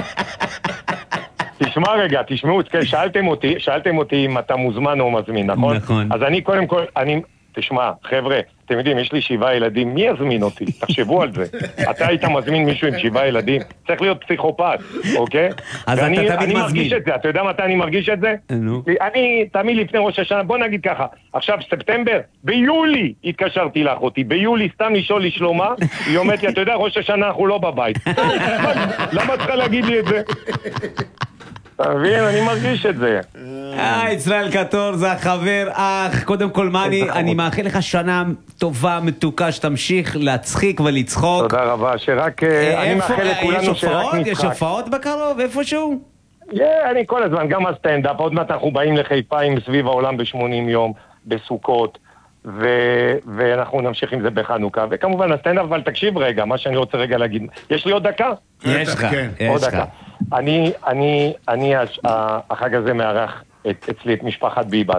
Speaker 15: תשמע רגע, תשמעו, שאלתם אותי אם אתה מוזמן או מזמין, נכון?
Speaker 2: נכון.
Speaker 15: אז אני קודם כל, תשמע, חבר'ה, אתם יודעים, יש לי 7 ילדים, מי יזמין אותי? תחשבו על זה. אתה היית מזמין מישהו עם 7 ילדים? צריך להיות פסיכופת, אוקיי?
Speaker 2: אז אתה תמיד מזמין.
Speaker 15: אתה יודע מתי אני מרגיש את זה? אני תמיד לפני ראש השנה, בוא נגיד ככה, עכשיו ספטמבר, ביולי התקשרתי לאחותי, ביולי סתם לשאול לשלומה, היא אומרת לי, אתה יודע, ראש השנה אנחנו לא בבית. למה צריכה להגיד לי את זה? אתה מבין? אני מרגיש את זה.
Speaker 2: ישראל קטור זה החבר, אח, קודם כל אני מאחל לך שנה טובה, מתוקה, שתמשיך להצחיק ולצחוק.
Speaker 15: תודה רבה, שרק, אני מאחל לכולנו שרק נצחק.
Speaker 2: יש הופעות בקרוב, איפשהו?
Speaker 15: אני כל הזמן, גם הסטנדאפ, עוד מעט אנחנו באים לחיפה עם סביב העולם ב-80 יום, בסוכות, ואנחנו נמשיך עם זה בחנוכה, וכמובן הסטנדאפ, אבל תקשיב רגע, מה שאני רוצה רגע להגיד, יש לי עוד דקה?
Speaker 2: יש לך,
Speaker 15: עוד דקה. אני החג הזה מארח אצלי את משפחת ביבס.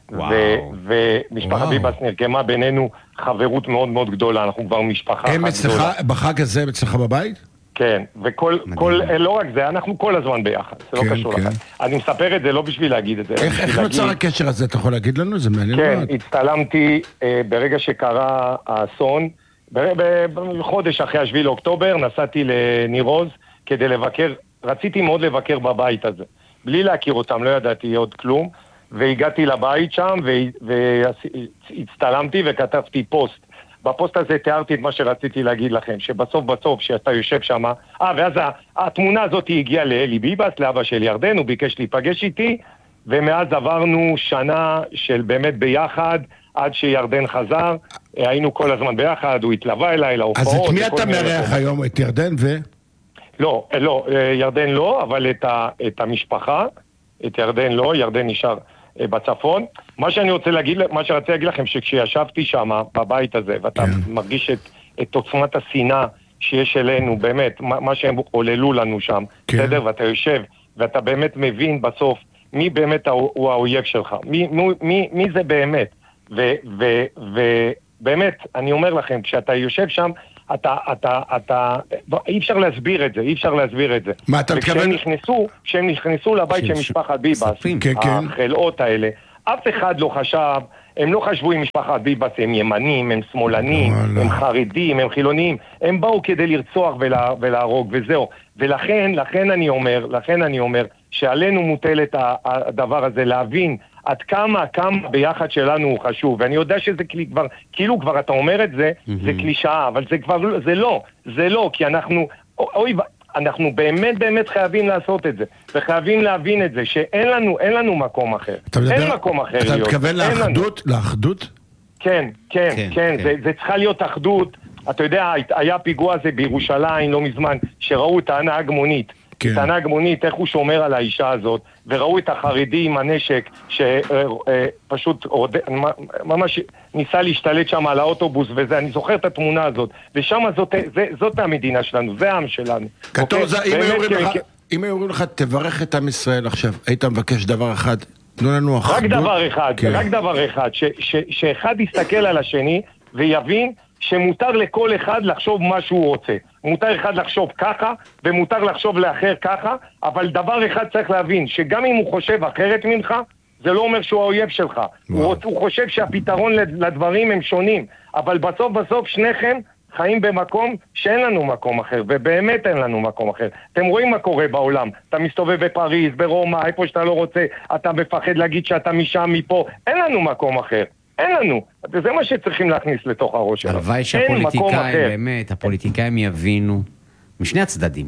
Speaker 15: ומשפחת ביבס נרקמה בינינו חברות מאוד מאוד גדולה, אנחנו כבר משפחה אחת גדולה.
Speaker 3: הם אצלך, בחג הזה אצלך בבית?
Speaker 15: כן, לא רק זה, אנחנו כל הזמן ביחד, זה לא קשור לכם. אני מספר את זה לא בשביל להגיד את זה.
Speaker 3: איך נוצר הקשר הזה, אתה יכול להגיד לנו? זה מעניין מאוד.
Speaker 15: כן, הצטלמתי ברגע שקרה האסון, בחודש אחרי 7 לאוקטובר, נסעתי לניר עוז כדי לבקר, רציתי מאוד לבקר בבית הזה, בלי להכיר אותם, לא ידעתי עוד כלום, והגעתי לבית שם והצטלמתי וכתבתי פוסט. בפוסט הזה תיארתי את מה שרציתי להגיד לכם, שבסוף שאתה יושב שם, ואז התמונה הזאת הגיעה לאלי ביבס, לאבא של ירדן, הוא ביקש להיפגש איתי, ומאז עברנו שנה של באמת ביחד, עד שירדן חזר, היינו כל הזמן ביחד, הוא התלווה אליי להופעות.
Speaker 3: אז את מי אתה מארח היום? את ירדן
Speaker 15: לא, ירדן לא, אבל את המשפחה, את ירדן לא, ירדן נשאר בצפון. מה שרציתי להגיד לכם, שכשישבתי שם, בבית הזה, ואתה מרגיש את עוצמת השנאה שיש אלינו, באמת, מה שהם עוללו לנו שם, בסדר? ואתה יושב, ואתה באמת מבין בסוף, מי באמת הוא האויב שלך, מי זה באמת, ובאמת, אני אומר לכם, כשאתה יושב שם, אי אפשר להסביר את זה,
Speaker 3: מה אתה מתכוון?
Speaker 15: כשהם נכנסו לבית של משפחת ביבס, החלאות האלה, אף אחד לא חשב, הם לא חשבו עם משפחת ביבס, הם ימנים, הם שמאלנים, הם חרדים, הם חילוניים, הם באו כדי לרצוח ולהרוג וזהו. ולכן אני אומר שעלינו מוטל את הדבר הזה, להבין עד כמה ביחד שלנו הוא חשוב. ואני יודע שזה כאילו כבר אתה אומר את זה, זה קלישאה, אבל זה לא, כי אנחנו באמת חייבים לעשות את זה, וחייבים להבין את זה, שאין לנו מקום אחר. אין מקום אחר להיות.
Speaker 3: אתה מתכוון לאחדות?
Speaker 15: כן, זה צריכה להיות אחדות. אתה יודע, היה פיגוע הזה בירושלים לא מזמן, שראו את הנהג מונית. את הנהג מונית, איך הוא שומר על האישה הזאת, וראו את החרדי עם הנשק, שפשוט ממש ניסה להשתלט שם על האוטובוס וזה, אני זוכר את התמונה הזאת, ושם זאת המדינה שלנו, זה העם שלנו.
Speaker 3: כתוב, אם היו אומרים לך, תברך את עם ישראל עכשיו, היית מבקש דבר אחד, תנו לנו אחדות.
Speaker 15: רק דבר אחד, שאחד יסתכל על השני, ויבין שמותר לכל אחד לחשוב מה שהוא רוצה. מותר אחד לחשוב ככה, ומותר לחשוב לאחר ככה, אבל דבר אחד צריך להבין, שגם אם הוא חושב אחרת ממך, זה לא אומר שהוא האויב שלך. הוא חושב שהפתרון לדברים הם שונים, אבל בסוף שניכם חיים במקום שאין לנו מקום אחר, ובאמת אין לנו מקום אחר. אתם רואים מה קורה בעולם, אתה מסתובב בפריז, ברומא, איפה שאתה לא רוצה, אתה מפחד להגיד שאתה משם, מפה, אין לנו מקום אחר. אין לנו. זה מה שצריכים להכניס לתוך הראש שלנו.
Speaker 2: הלוואי שהפוליטיקאים, באמת, הפוליטיקאים יבינו, משני הצדדים.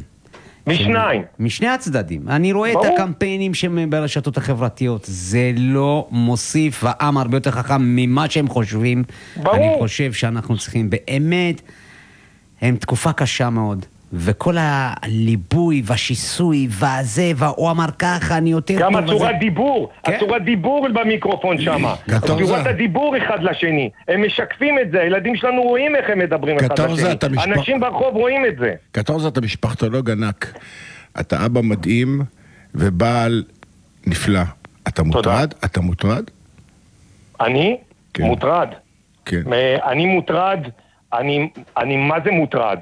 Speaker 2: משני הצדדים. אני רואה את הקמפיינים שהם ברשתות החברתיות, זה לא מוסיף, והעם הרבה יותר חכם ממה שהם חושבים. אני חושב שאנחנו צריכים באמת, הם תקופה קשה מאוד. וכל הליבוי והשיסוי והזה, והוא אמר ככה, אני יותר...
Speaker 15: גם הצורת דיבור, הצורת דיבור במיקרופון שם. צורת הדיבור אחד לשני. הם משקפים את זה, הילדים שלנו רואים איך הם מדברים אחד לשני. אנשים ברחוב רואים את זה.
Speaker 3: קטורזה, אתה משפחתולוג ענק. אתה אבא מדהים ובעל נפלא. אתה מוטרד? אתה מוטרד?
Speaker 15: אני? מוטרד. אני מוטרד. אני מה זה מוטרד?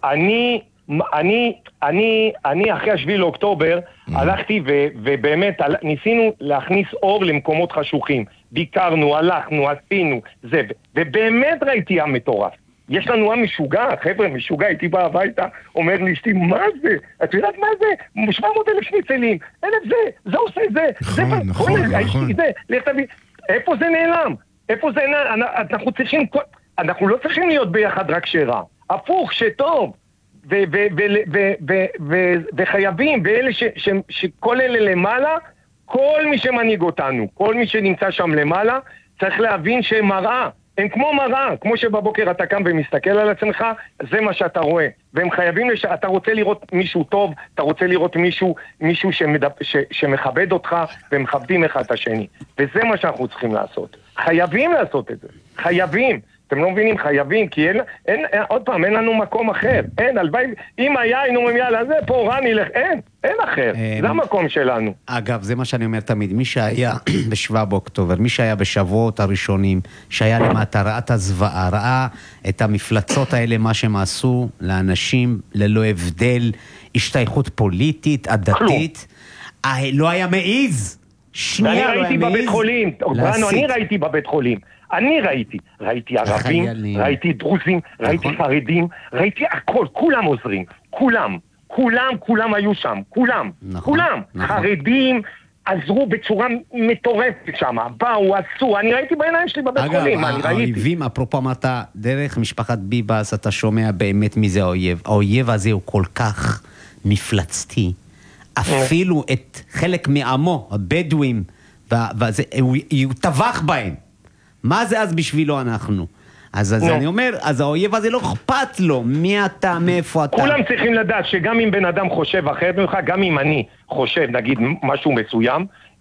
Speaker 15: אני אחרי 7 לאוקטובר הלכתי ובאמת ניסינו להכניס אור למקומות חשוכים. ביקרנו, הלכנו, עשינו, זה, ובאמת ראיתי עם מטורף. יש לנו עם משוגע, חבר'ה, משוגע, הייתי בא הביתה, אומר לי אשתי, מה זה? את יודעת מה זה? 700,000 שניצלים, 1,000 זה עושה זה. נכון. איפה זה נעלם? אנחנו לא צריכים להיות ביחד רק שרע. הפוך, שטוב, וחייבים, ואלה שכל אלה למעלה, כל מי שמנהיג אותנו, כל מי שנמצא שם למעלה, צריך להבין שהם מראה, הם כמו מראה, כמו שבבוקר אתה קם ומסתכל על עצמך, זה מה שאתה רואה, והם חייבים, אתה רוצה לראות מישהו טוב, אתה רוצה לראות מישהו שמכבד אותך, והם מכבדים אחד את השני, וזה מה שאנחנו צריכים לעשות, חייבים לעשות את זה, חייבים, אתם לא מבינים, חייבים, כי עוד פעם, אין לנו מקום אחר. אין, הלוואי, אם היה, היינו אומרים, יאללה, זה פה, רני, אין אחר. זה המקום שלנו.
Speaker 2: אגב, זה מה שאני אומר תמיד, מי שהיה ב7 באוקטובר, מי שהיה בשבועות הראשונים, שהיה למטה, ראה את הזוועה, ראה את המפלצות האלה, מה שהם עשו לאנשים, ללא הבדל, השתייכות פוליטית, עדתית, לא היה מעיז. שנייה לא היה מעיז.
Speaker 15: אני ראיתי בבית חולים. אני ראיתי ערבים, ראיתי דרוזים, ראיתי חרדים, ראיתי הכל, כולם עוזרים, כולם היו שם, כולם, חרדים עזרו בצורה מטורפת שם, באו, עשו, אני ראיתי בעיניים שלי בבית חולים, אני ראיתי.
Speaker 2: האויבים, אפרופו אמרת, דרך משפחת ביבס, אתה שומע באמת מי זה האויב, האויב הזה הוא כל כך מפלצתי, אפילו את חלק מעמו, הבדואים, הוא טבח בהם. מה זה אז בשבילו אנחנו? אז אני אומר, אז האויב הזה לא אכפת לו, מי אתה, מאיפה אתה?
Speaker 15: כולם צריכים לדעת שגם אם בן אדם חושב אחרת ממך, גם אם אני חושב, נגיד, משהו מסוים,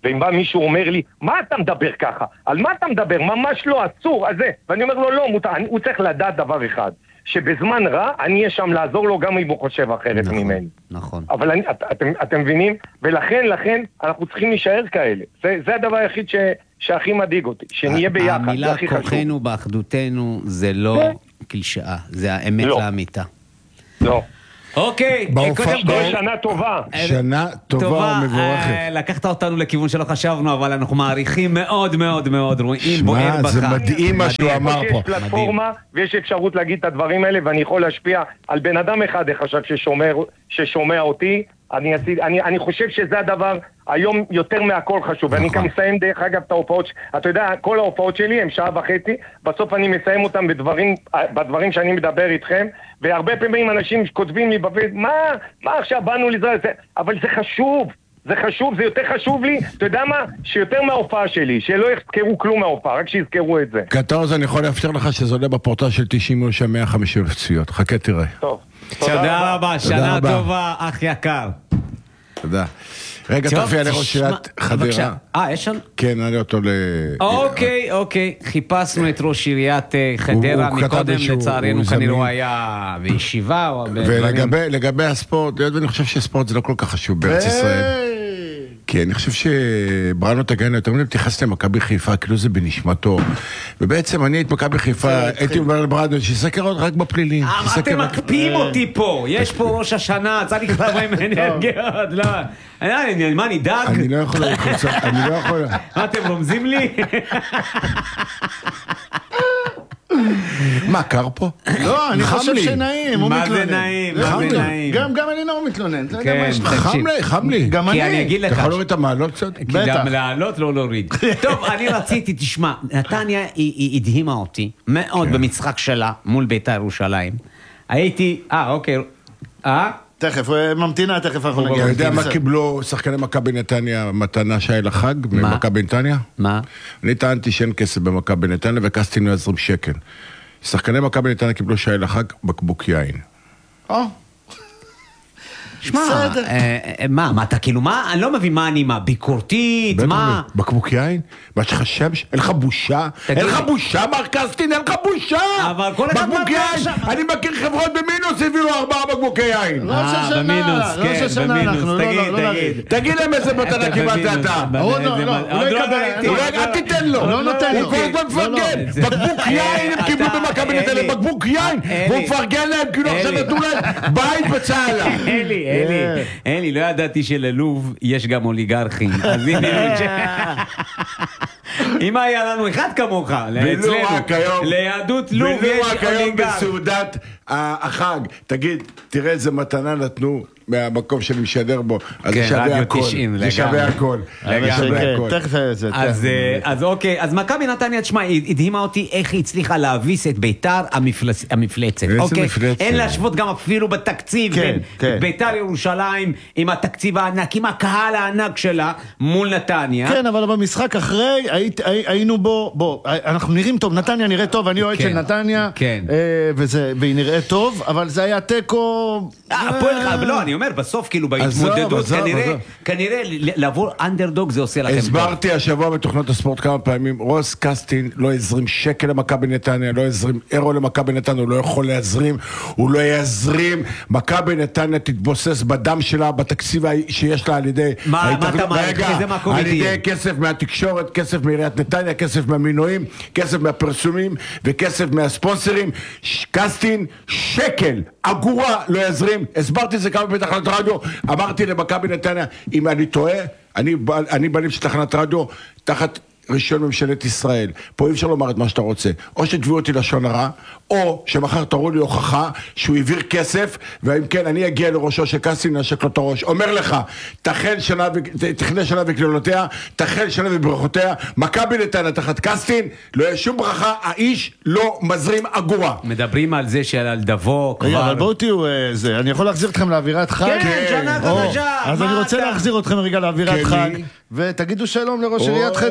Speaker 15: ואם בא מישהו אומר לי, מה אתה מדבר ככה? על מה אתה מדבר? ממש לא, אסור, אז זה. ואני אומר לו, לא, מותר, הוא צריך לדעת דבר אחד, שבזמן רע אני אהיה שם לעזור לו גם אם הוא חושב אחרת ממני.
Speaker 2: נכון.
Speaker 15: אבל אתם מבינים? ולכן אנחנו צריכים להישאר כאלה. זה הדבר היחיד שהכי מדאיג אותי, שנהיה ביחד, זה הכי חשוב.
Speaker 2: המילה כוחנו באחדותנו זה לא קלשאה, זה האמת לאמיתה.
Speaker 15: לא.
Speaker 2: אוקיי,
Speaker 15: שנה טובה.
Speaker 3: שנה טובה ומבורכת.
Speaker 2: לקחת אותנו לכיוון שלא חשבנו, אבל אנחנו מעריכים מאוד מאוד מאוד, רואים בוער בך.
Speaker 3: זה מדהים מה שהוא אמר פה.
Speaker 15: יש פלטפורמה ויש אפשרות להגיד את הדברים האלה, ואני יכול להשפיע על בן אדם אחד ששומע אותי. אני חושב שזה הדבר היום יותר מהכל חשוב, ואני גם מסיים דרך אגב את ההופעות, אתה יודע, כל ההופעות שלי הם 1.5 שעות, בסוף אני מסיים אותם בדברים שאני מדבר איתכם, והרבה פעמים אנשים כותבים לי בפייס, מה עכשיו באנו לזה, אבל זה חשוב, זה יותר חשוב לי, אתה יודע מה? שיותר מההופעה שלי, שלא יזכרו כלום מההופעה, רק שיזכרו את זה.
Speaker 3: קטורז, אני יכול להבטיח לך שזה עולה בפורטל של 90 שם 150,000 צפיות, חכה תראה.
Speaker 15: טוב.
Speaker 2: תודה רבה, שנה טובה, אח יקר.
Speaker 3: תודה. רגע, תופיע לראש עיריית חדרה.
Speaker 2: יש שם?
Speaker 3: כן, נעלה אותו ל...
Speaker 2: אוקיי, חיפשנו את ראש עיריית חדרה מקודם, לצערנו כנראה הוא היה בישיבה או...
Speaker 3: ולגבי הספורט, אני חושב שספורט זה לא כל כך חשוב בארץ ישראל. כי אני חושב שבראנו תגן יותר מדי מתייחס למכבי חיפה, כאילו זה בנשמתו. ובעצם אני את מכבי חיפה, הייתי אומר לברדו, שיסקר עוד רק בפלילים.
Speaker 2: אתם מקפיאים אותי פה, יש פה ראש השנה, צריך לבוא עם אנרגיות, לא. מה, אני דג?
Speaker 3: אני לא יכול לחוצה, אני לא יכול...
Speaker 2: מה, אתם רומזים לי?
Speaker 3: מה, קר פה?
Speaker 13: לא, אני חושב שנעים, הוא מתלונן.
Speaker 2: מה זה נעים?
Speaker 13: גם אני לא מתלונן.
Speaker 3: חם לי.
Speaker 13: גם אני.
Speaker 2: כי אני אגיד לך.
Speaker 3: אתה יכול להוריד את המעלות קצת?
Speaker 2: גם לעלות, לא להוריד. טוב, אני רציתי, תשמע, נתניה היא הדהימה אותי מאוד במשחק שלה מול בית"ר ירושלים. הייתי, אוקיי,
Speaker 13: תכף, ממתינה, תכף אנחנו נגיע.
Speaker 3: אתה יודע מה קיבלו שחקני מכבי נתניה מתנה שהיה לחג ממכבי נתניה?
Speaker 2: מה?
Speaker 3: אני טענתי שאין כסף במכבי נתניה וקסטינו 20 שקל. שחקני מכבי נתניה קיבלו שהיה לחג בקבוק יין.
Speaker 2: שמע, מה, אתה כאילו, מה, אני לא מבין מה אני, מה, ביקורתית, מה?
Speaker 3: בקבוק יין? מה שלך שם? אין לך בושה? אין לך בושה, מר קסטין, אין לך בושה!
Speaker 2: אבל כל אחד
Speaker 3: בקבוק יין! אני מכיר חברות במינוס, הביאו 4 בקבוקי יין!
Speaker 2: במינוס, כן, במינוס,
Speaker 3: תגיד להם איזה מתנה קיבלת אתה! אל תיתן לו!
Speaker 13: לא נותן לו!
Speaker 3: הוא כל הזמן מפרגן! בקבוק יין הם קיבלו במכבי נתניה, בקבוק יין! והוא מפרגן להם כאילו עכשיו נתנו להם בית בצהלה!
Speaker 2: אלי, לא ידעתי שללוב יש גם אוליגרכים. אז הנה, אם היה לנו אחד כמוך, ליהדות לוב יש
Speaker 3: רק היום
Speaker 2: אוליגרכים.
Speaker 3: בסעודת החג. תגיד, תראה איזה מתנה נתנו מהמקום שאני משדר בו. אז זה שווה הכל. זה שווה הכל.
Speaker 13: תכף זה.
Speaker 2: אז אוקיי, אז מכבי נתניה, תשמע, הדהימה אותי איך היא הצליחה להביס את ביתר המפלצת. אין להשוות גם אפילו בתקציב בין ביתר ירושלים עם התקציב הענק, עם הקהל הענק שלה מול נתניה.
Speaker 13: כן, אבל במשחק אחרי היינו בו, אנחנו נראים טוב, נתניה נראה טוב, אני אוהד של נתניה, והיא נראה טוב, אבל זה היה טקו...
Speaker 2: לא, אני אומר, בסוף כאילו בהתמודדות, כנראה לעבור אנדרדוג זה עושה לכם טוב.
Speaker 3: הסברתי השבוע בתוכנות הספורט כמה פעמים, רוס קסטין לא יזרים שקל למכבי נתניה, לא יזרים אירו למכבי נתניה, הוא לא יכול להזרים, הוא לא יזרים, מכבי נתניה תתבוסס בדם שלה, בתקציב שיש לה על ידי...
Speaker 2: מה אתה מעריך? איזה מקום
Speaker 3: על ידי כסף מהתקשורת, כסף מעיריית נתניה, כסף מהמינויים, כסף מהפרסומים וכסף מהספונסרים. קסטין, שקל, אגורה לא יזרים. הסברתי זה כמה בתחנת רדיו, אמרתי למכבי נתניה, אם אני טועה, אני בנים של תחנת רדיו, תחת רישיון ממשלת ישראל. פה אי אפשר לומר את מה שאתה רוצה. או שתביאו אותי לשון הרע, או שמחר תראו לי הוכחה שהוא העביר כסף, ואם כן, אני אגיע לראשו של קסטין, נשק לו את הראש. אומר לך, תכלה שנה וקללותיה, תחל שנה וברכותיה, מכבי נתניה תחת קסטין, לא יהיה שום ברכה, האיש לא מזרים אגורה.
Speaker 2: מדברים על זה שעל דבו כבר...
Speaker 13: אבל בואו תהיו זה, אני יכול להחזיר אתכם לאווירת חג?
Speaker 2: כן, שנה חדשה.
Speaker 13: אז אני רוצה להחזיר אתכם רגע לאווירת חג, ותגידו שלום לראש עיריית חדרה.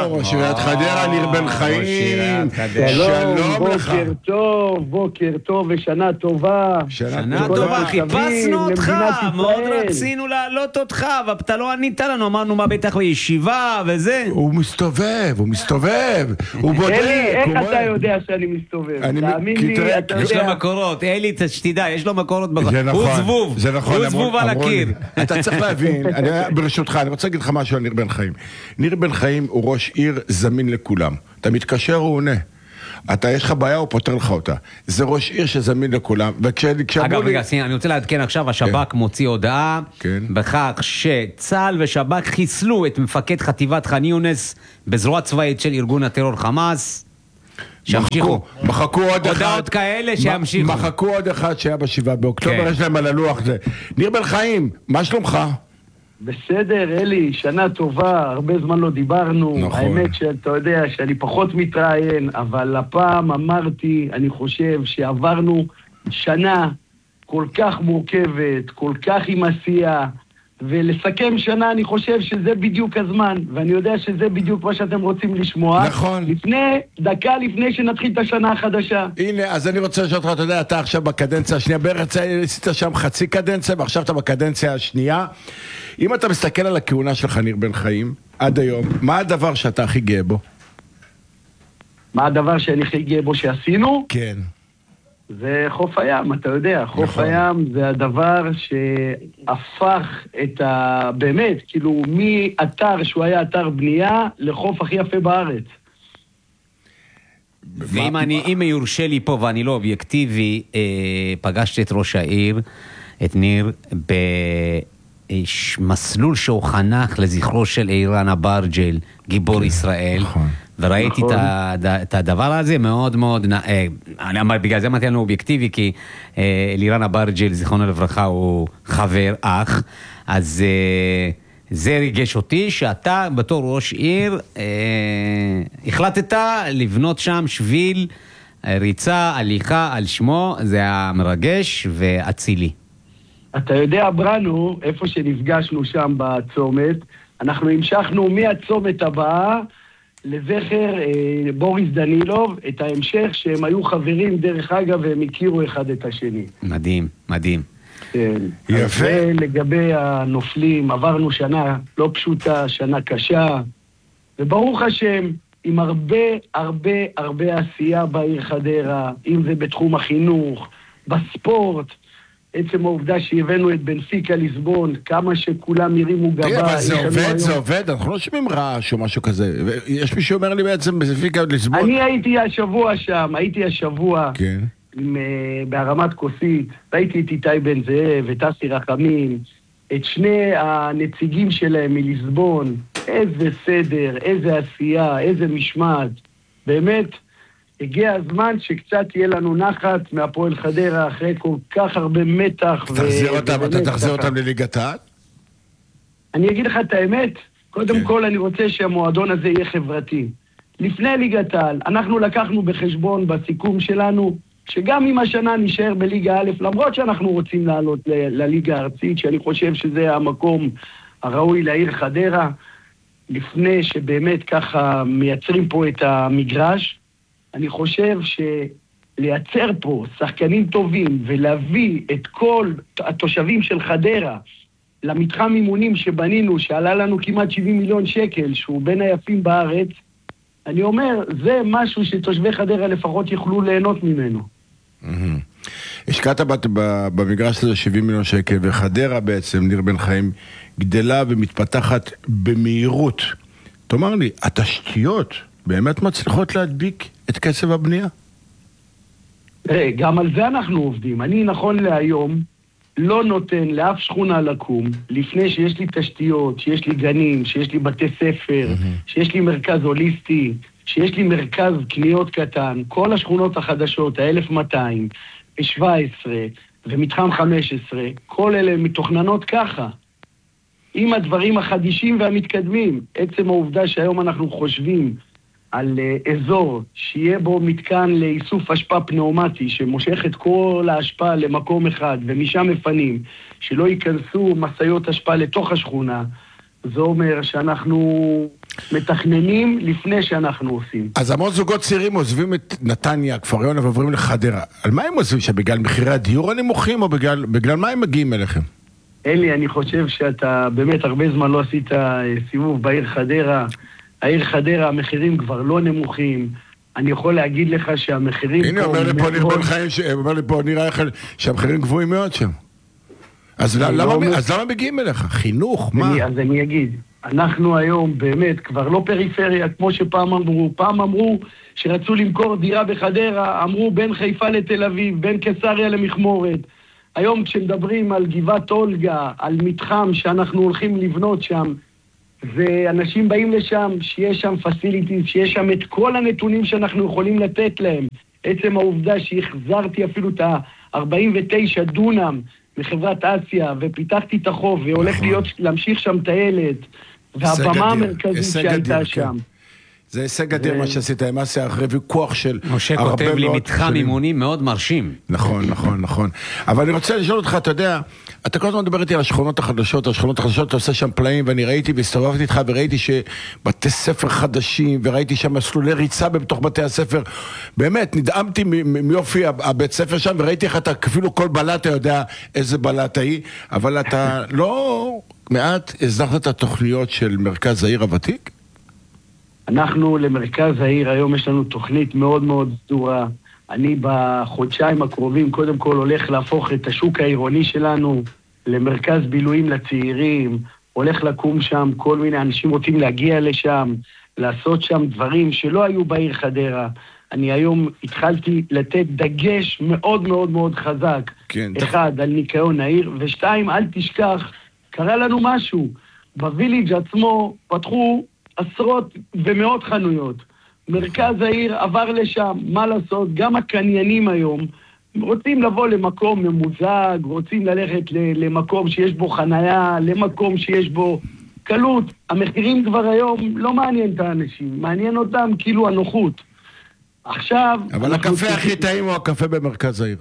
Speaker 3: ראש עיריית חדרה, ניר בן חיים.
Speaker 16: שלום, בוקר טוב ושנה טובה.
Speaker 2: שנה טובה, חיפשנו אותך, מאוד רצינו להעלות אותך, אבל אתה לא ענית לנו, אמרנו מה בטח בישיבה וזה.
Speaker 3: הוא מסתובב, הוא בודק.
Speaker 16: איך אתה יודע שאני מסתובב? תאמין לי, אתה יודע.
Speaker 2: יש לו מקורות, אלי, תדע, יש לו מקורות.
Speaker 3: זה נכון.
Speaker 2: הוא זבוב על הקיר.
Speaker 3: אתה צריך להבין, ברשותך, אני רוצה להגיד לך משהו על ניר בן חיים. ניר בן חיים הוא ראש עיר זמין לכולם. אתה מתקשר, הוא עונה. יש לך בעיה, הוא פותר לך אותה. זה ראש עיר שזמין לכולם.
Speaker 2: אגב, רגע, אני רוצה לעדכן עכשיו, השב"כ מוציא הודעה בכך שצה"ל ושב"כ חיסלו את מפקד חטיבת ח'אן יונס בזרוע צבאית של ארגון הטרור חמאס. שימשיכו.
Speaker 3: מחקו עוד אחד.
Speaker 2: הודעות כאלה שימשיכו.
Speaker 3: מחקו עוד אחד שהיה ב7 באוקטובר, יש להם על הלוח זה. ניר בן חיים, מה שלומך?
Speaker 16: בסדר, אלי, שנה טובה, הרבה זמן לא דיברנו. נכון. האמת שאתה יודע שאני פחות מתראיין, אבל הפעם אמרתי, אני חושב שעברנו שנה כל כך מורכבת, כל כך עם עשייה, ולסכם שנה אני חושב שזה בדיוק הזמן, ואני יודע שזה בדיוק מה שאתם רוצים לשמוע.
Speaker 3: נכון.
Speaker 16: דקה לפני שנתחיל את השנה החדשה.
Speaker 3: הנה, אז אני רוצה לשאול אותך, אתה יודע, אתה עכשיו בקדנציה השנייה, בערך עשית שם חצי קדנציה, ועכשיו אתה בקדנציה השנייה. אם אתה מסתכל על הכהונה שלך, ניר בן חיים, עד היום, מה הדבר שאתה הכי גאה בו?
Speaker 16: מה הדבר שאני הכי גאה בו שעשינו?
Speaker 3: כן.
Speaker 16: זה חוף הים, אתה יודע, חוף הים זה הדבר שהפך את באמת, כאילו, מאתר שהוא היה אתר בנייה לחוף הכי יפה בארץ.
Speaker 2: ואם יורשה לי פה ואני לא אובייקטיבי, פגשתי את ראש העיר, את ניר, במסלול שהוא חנך לזכרו של אירן אברג'ל, גיבור ישראל. וראיתי את הדבר הזה מאוד מאוד, אני אומר, בגלל זה אמרתי לנו אובייקטיבי, כי לירן אברג'ל, זיכרונו לברכה, הוא חבר, אח, אז זה ריגש אותי, שאתה בתור ראש עיר, החלטת לבנות שם שביל ריצה, הליכה על שמו, זה המרגש ואצילי.
Speaker 16: אתה יודע, ברנו, איפה שנפגשנו שם בצומת, אנחנו המשכנו מהצומת הבאה, לזכר בוריס דנילוב, את ההמשך שהם היו חברים דרך אגב והם הכירו אחד את השני.
Speaker 2: מדהים, מדהים.
Speaker 16: כן.
Speaker 3: יפה.
Speaker 16: ולגבי הנופלים, עברנו שנה לא פשוטה, שנה קשה, וברוך השם, עם הרבה עשייה בעיר חדרה, אם זה בתחום החינוך, בספורט, עצם העובדה שהבאנו את בנפיקה ליסבון, כמה שכולם הרימו גבה.
Speaker 3: תראה, אבל זה עובד, אנחנו לא שומעים רעש או משהו כזה. יש מי שאומר לי בעצם בנפיקה ליסבון.
Speaker 16: אני הייתי השבוע שם,
Speaker 3: כן.
Speaker 16: בהרמת כוסית, ראיתי את איתי בן זאב, את אסי רחמים, את שני הנציגים שלהם מליסבון, איזה סדר, איזה עשייה, איזה משמעת. באמת, הגיע הזמן שקצת תהיה לנו נחת מהפועל חדרה אחרי כל כך הרבה מתח.
Speaker 3: אתה תחזיר אותם לליגת העל?
Speaker 16: אני אגיד לך את האמת, קודם כל אני רוצה שהמועדון הזה יהיה חברתי. לפני ליגת העל, אנחנו לקחנו בחשבון בסיכום שלנו, שגם אם השנה נשאר בליגה א', למרות שאנחנו רוצים לעלות לליגה הארצית, שאני חושב שזה המקום הראוי לעיר חדרה, לפני שבאמת ככה מייצרים פה את המגרש, אני חושב שלייצר פה שחקנים טובים ולהביא את כל התושבים של חדרה למתחם אימונים שבנינו, שעלה לנו כמעט 70 מיליון שקל, שהוא בין היפים בארץ, אני אומר, זה משהו שתושבי חדרה לפחות יוכלו ליהנות ממנו.
Speaker 3: השקעת במגרש הזה 70 מיליון שקל, וחדרה בעצם, ניר בן חיים, גדלה ומתפתחת במהירות. תאמר לי, התשתיות באמת מצליחות להדביק את קצב הבנייה?
Speaker 16: גם על זה אנחנו עובדים. אני נכון להיום לא נותן לאף שכונה לקום, לפני שיש לי תשתיות, שיש לי גנים, שיש לי בתי ספר, שיש לי מרכז הוליסטי, שיש לי מרכז קניות קטן, כל השכונות החדשות, ה-1200, ב-17 ומתחם 15, כל אלה מתוכננות ככה. עם הדברים החדישים והמתקדמים, עצם העובדה שהיום אנחנו חושבים על אזור שיהיה בו מתקן לאיסוף אשפה פנאומטי שמושך את כל האשפה למקום אחד ומשם מפנים, שלא ייכנסו מסעיות אשפה לתוך השכונה, זה אומר שאנחנו מתכננים לפני שאנחנו עושים.
Speaker 3: אז המון זוגות צעירים עוזבים את נתניה, כפר יונה ועוברים לחדרה. על מה הם עוזבים? שבגלל מחירי הדיור הנמוכים או בגלל מה הם מגיעים אליכם?
Speaker 16: אלי, אני חושב שאתה באמת הרבה זמן לא עשית סיבוב בעיר חדרה. העיר חדרה, המחירים כבר לא נמוכים. אני יכול להגיד לך שהמחירים...
Speaker 3: הנה, אומר לי פה ניר בן חיים, אומר לי פה ניר אייכל, שהמחירים גבוהים מאוד שם. אז למה מגיעים אליך? חינוך? מה?
Speaker 16: אז אני אגיד, אנחנו היום באמת כבר לא פריפריה, כמו שפעם אמרו. פעם אמרו שרצו למכור דירה בחדרה, אמרו בין חיפה לתל אביב, בין קיסריה למכמורת. היום כשמדברים על גבעת אולגה, על מתחם שאנחנו הולכים לבנות שם, ואנשים באים לשם, שיש שם פסיליטיז, שיש שם את כל הנתונים שאנחנו יכולים לתת להם. עצם העובדה שהחזרתי אפילו את ה-49 דונם מחברת אסיה, ופיתחתי את החוב, והולך להמשיך שם טיילת, והבמה המרכזית שהייתה שם.
Speaker 3: זה הישג אדיר מה שעשית עם אסיה, אחרי ויכוח של...
Speaker 2: משה כותב לי מתחם אימונים מאוד מרשים.
Speaker 3: נכון, נכון, נכון. אבל אני רוצה לשאול אותך, אתה יודע, אתה כל הזמן מדבר איתי על השכונות החדשות, אתה עושה שם פלאים, ואני ראיתי והסתובבתי איתך, וראיתי שבתי ספר חדשים, וראיתי שם מסלולי ריצה בתוך בתי הספר. באמת, נדאמתי מיופי הבית ספר שם, וראיתי איך אתה, אפילו כל בלט, אתה יודע איזה בלט היא, אבל אתה לא מעט הזנחת את התוכניות של מרכז העיר הוותיק?
Speaker 16: אנחנו למרכז העיר, היום יש לנו תוכנית מאוד מאוד סדורה. אני בחודשיים הקרובים קודם כל הולך להפוך את השוק העירוני שלנו למרכז בילויים לצעירים, הולך לקום שם, כל מיני אנשים רוצים להגיע לשם, לעשות שם דברים שלא היו בעיר חדרה. אני היום התחלתי לתת דגש מאוד מאוד מאוד חזק. כן. אחד, על ניקיון העיר, ושתיים, אל תשכח, קרה לנו משהו. בוויליג' עצמו פתחו עשרות ומאות חנויות. מרכז העיר עבר לשם, מה לעשות? גם הקניינים היום רוצים לבוא למקום ממוזג, רוצים ללכת למקום שיש בו חנייה, למקום שיש בו קלות. המחירים כבר היום לא מעניין את האנשים, מעניין אותם כאילו הנוחות. עכשיו...
Speaker 3: אבל הקפה הכי טעים הוא הקפה במרכז העיר.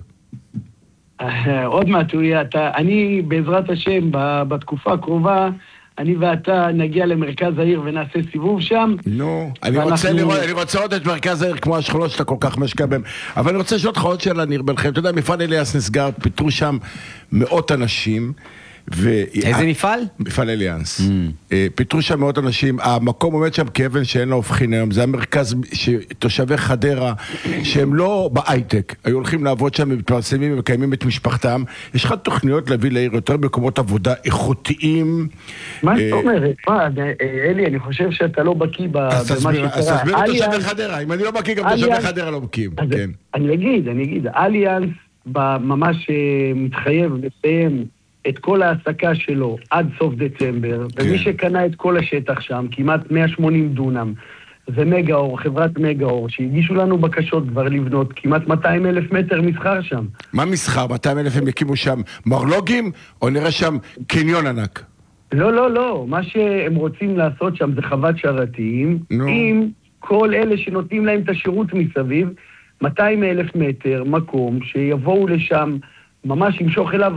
Speaker 16: עוד מעט הוא יהיה, אני בעזרת השם בתקופה הקרובה, אני ואתה נגיע למרכז העיר ונעשה סיבוב שם.
Speaker 3: נו, אני רוצה עוד את מרכז העיר כמו השכונות שאתה כל כך משקע בהם. אבל אני רוצה לשאול אותך עוד שאלה, ניר בן חיים. אתה יודע, מפעל אליאס נסגר, פיטרו שם מאות אנשים.
Speaker 2: איזה מפעל?
Speaker 3: מפעל אליאנס. פיטרו שם מאות אנשים, המקום עומד שם כאבן שאין לו הופכין היום, זה המרכז שתושבי חדרה, שהם לא בהייטק, היו הולכים לעבוד שם, מתפרסמים ומקיימים את משפחתם. יש לך תוכניות להביא לעיר יותר מקומות עבודה איכותיים?
Speaker 16: מה זאת אומרת? אלי, אני חושב שאתה לא בקיא במה שקרה.
Speaker 3: אז תסביר לתושבי חדרה, אם אני לא בקיא, גם תושבי חדרה לא בקיים.
Speaker 16: אני אגיד, אליאנס ממש מתחייב לסיים את כל העסקה שלו עד סוף דצמבר, ומי שקנה את כל השטח שם, כמעט 180 דונם, זה מגאור, חברת מגאור, שהגישו לנו בקשות כבר לבנות כמעט 200,000 מטר מסחר שם.
Speaker 3: מה מסחר? 200,000 הם יקימו שם מרלוגים, או נראה שם קניון ענק?
Speaker 16: לא, מה שהם רוצים לעשות שם זה חוות שרתים, עם כל אלה שנותנים להם את השירות מסביב, 200,000 מטר, מקום שיבואו לשם, ממש ימשוך אליו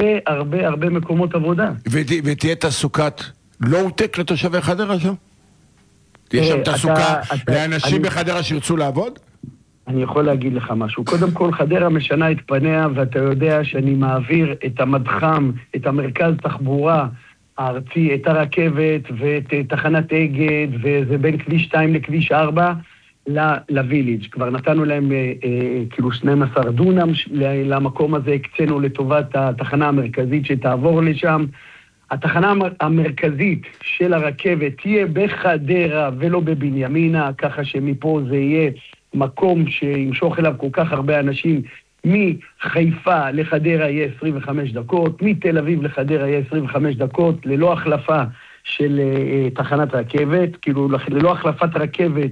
Speaker 16: הרבה מקומות עבודה.
Speaker 3: ותהיה תעסוקת לואו-טק לתושבי חדרה שם? תהיה שם תעסוקה לאנשים בחדרה שירצו לעבוד?
Speaker 16: אני יכול להגיד לך משהו. קודם כל, חדרה משנה את פניה, ואתה יודע שאני מעביר את המדחם, את המרכז תחבורה הארצי, את הרכבת ואת תחנת אגד, וזה בין כביש 2 לכביש 4, לוויליג'. כבר נתנו להם כאילו 12 דונם למקום הזה, הקצינו לטובת התחנה המרכזית שתעבור לשם. התחנה המרכזית של הרכבת תהיה בחדרה ולא בבנימינה, ככה שמפה זה יהיה מקום שימשוך אליו כל כך הרבה אנשים. מחיפה לחדרה יהיה 25 דקות, מתל אביב לחדרה יהיה 25 דקות, ללא החלפה של תחנת רכבת, כאילו ללא החלפת רכבת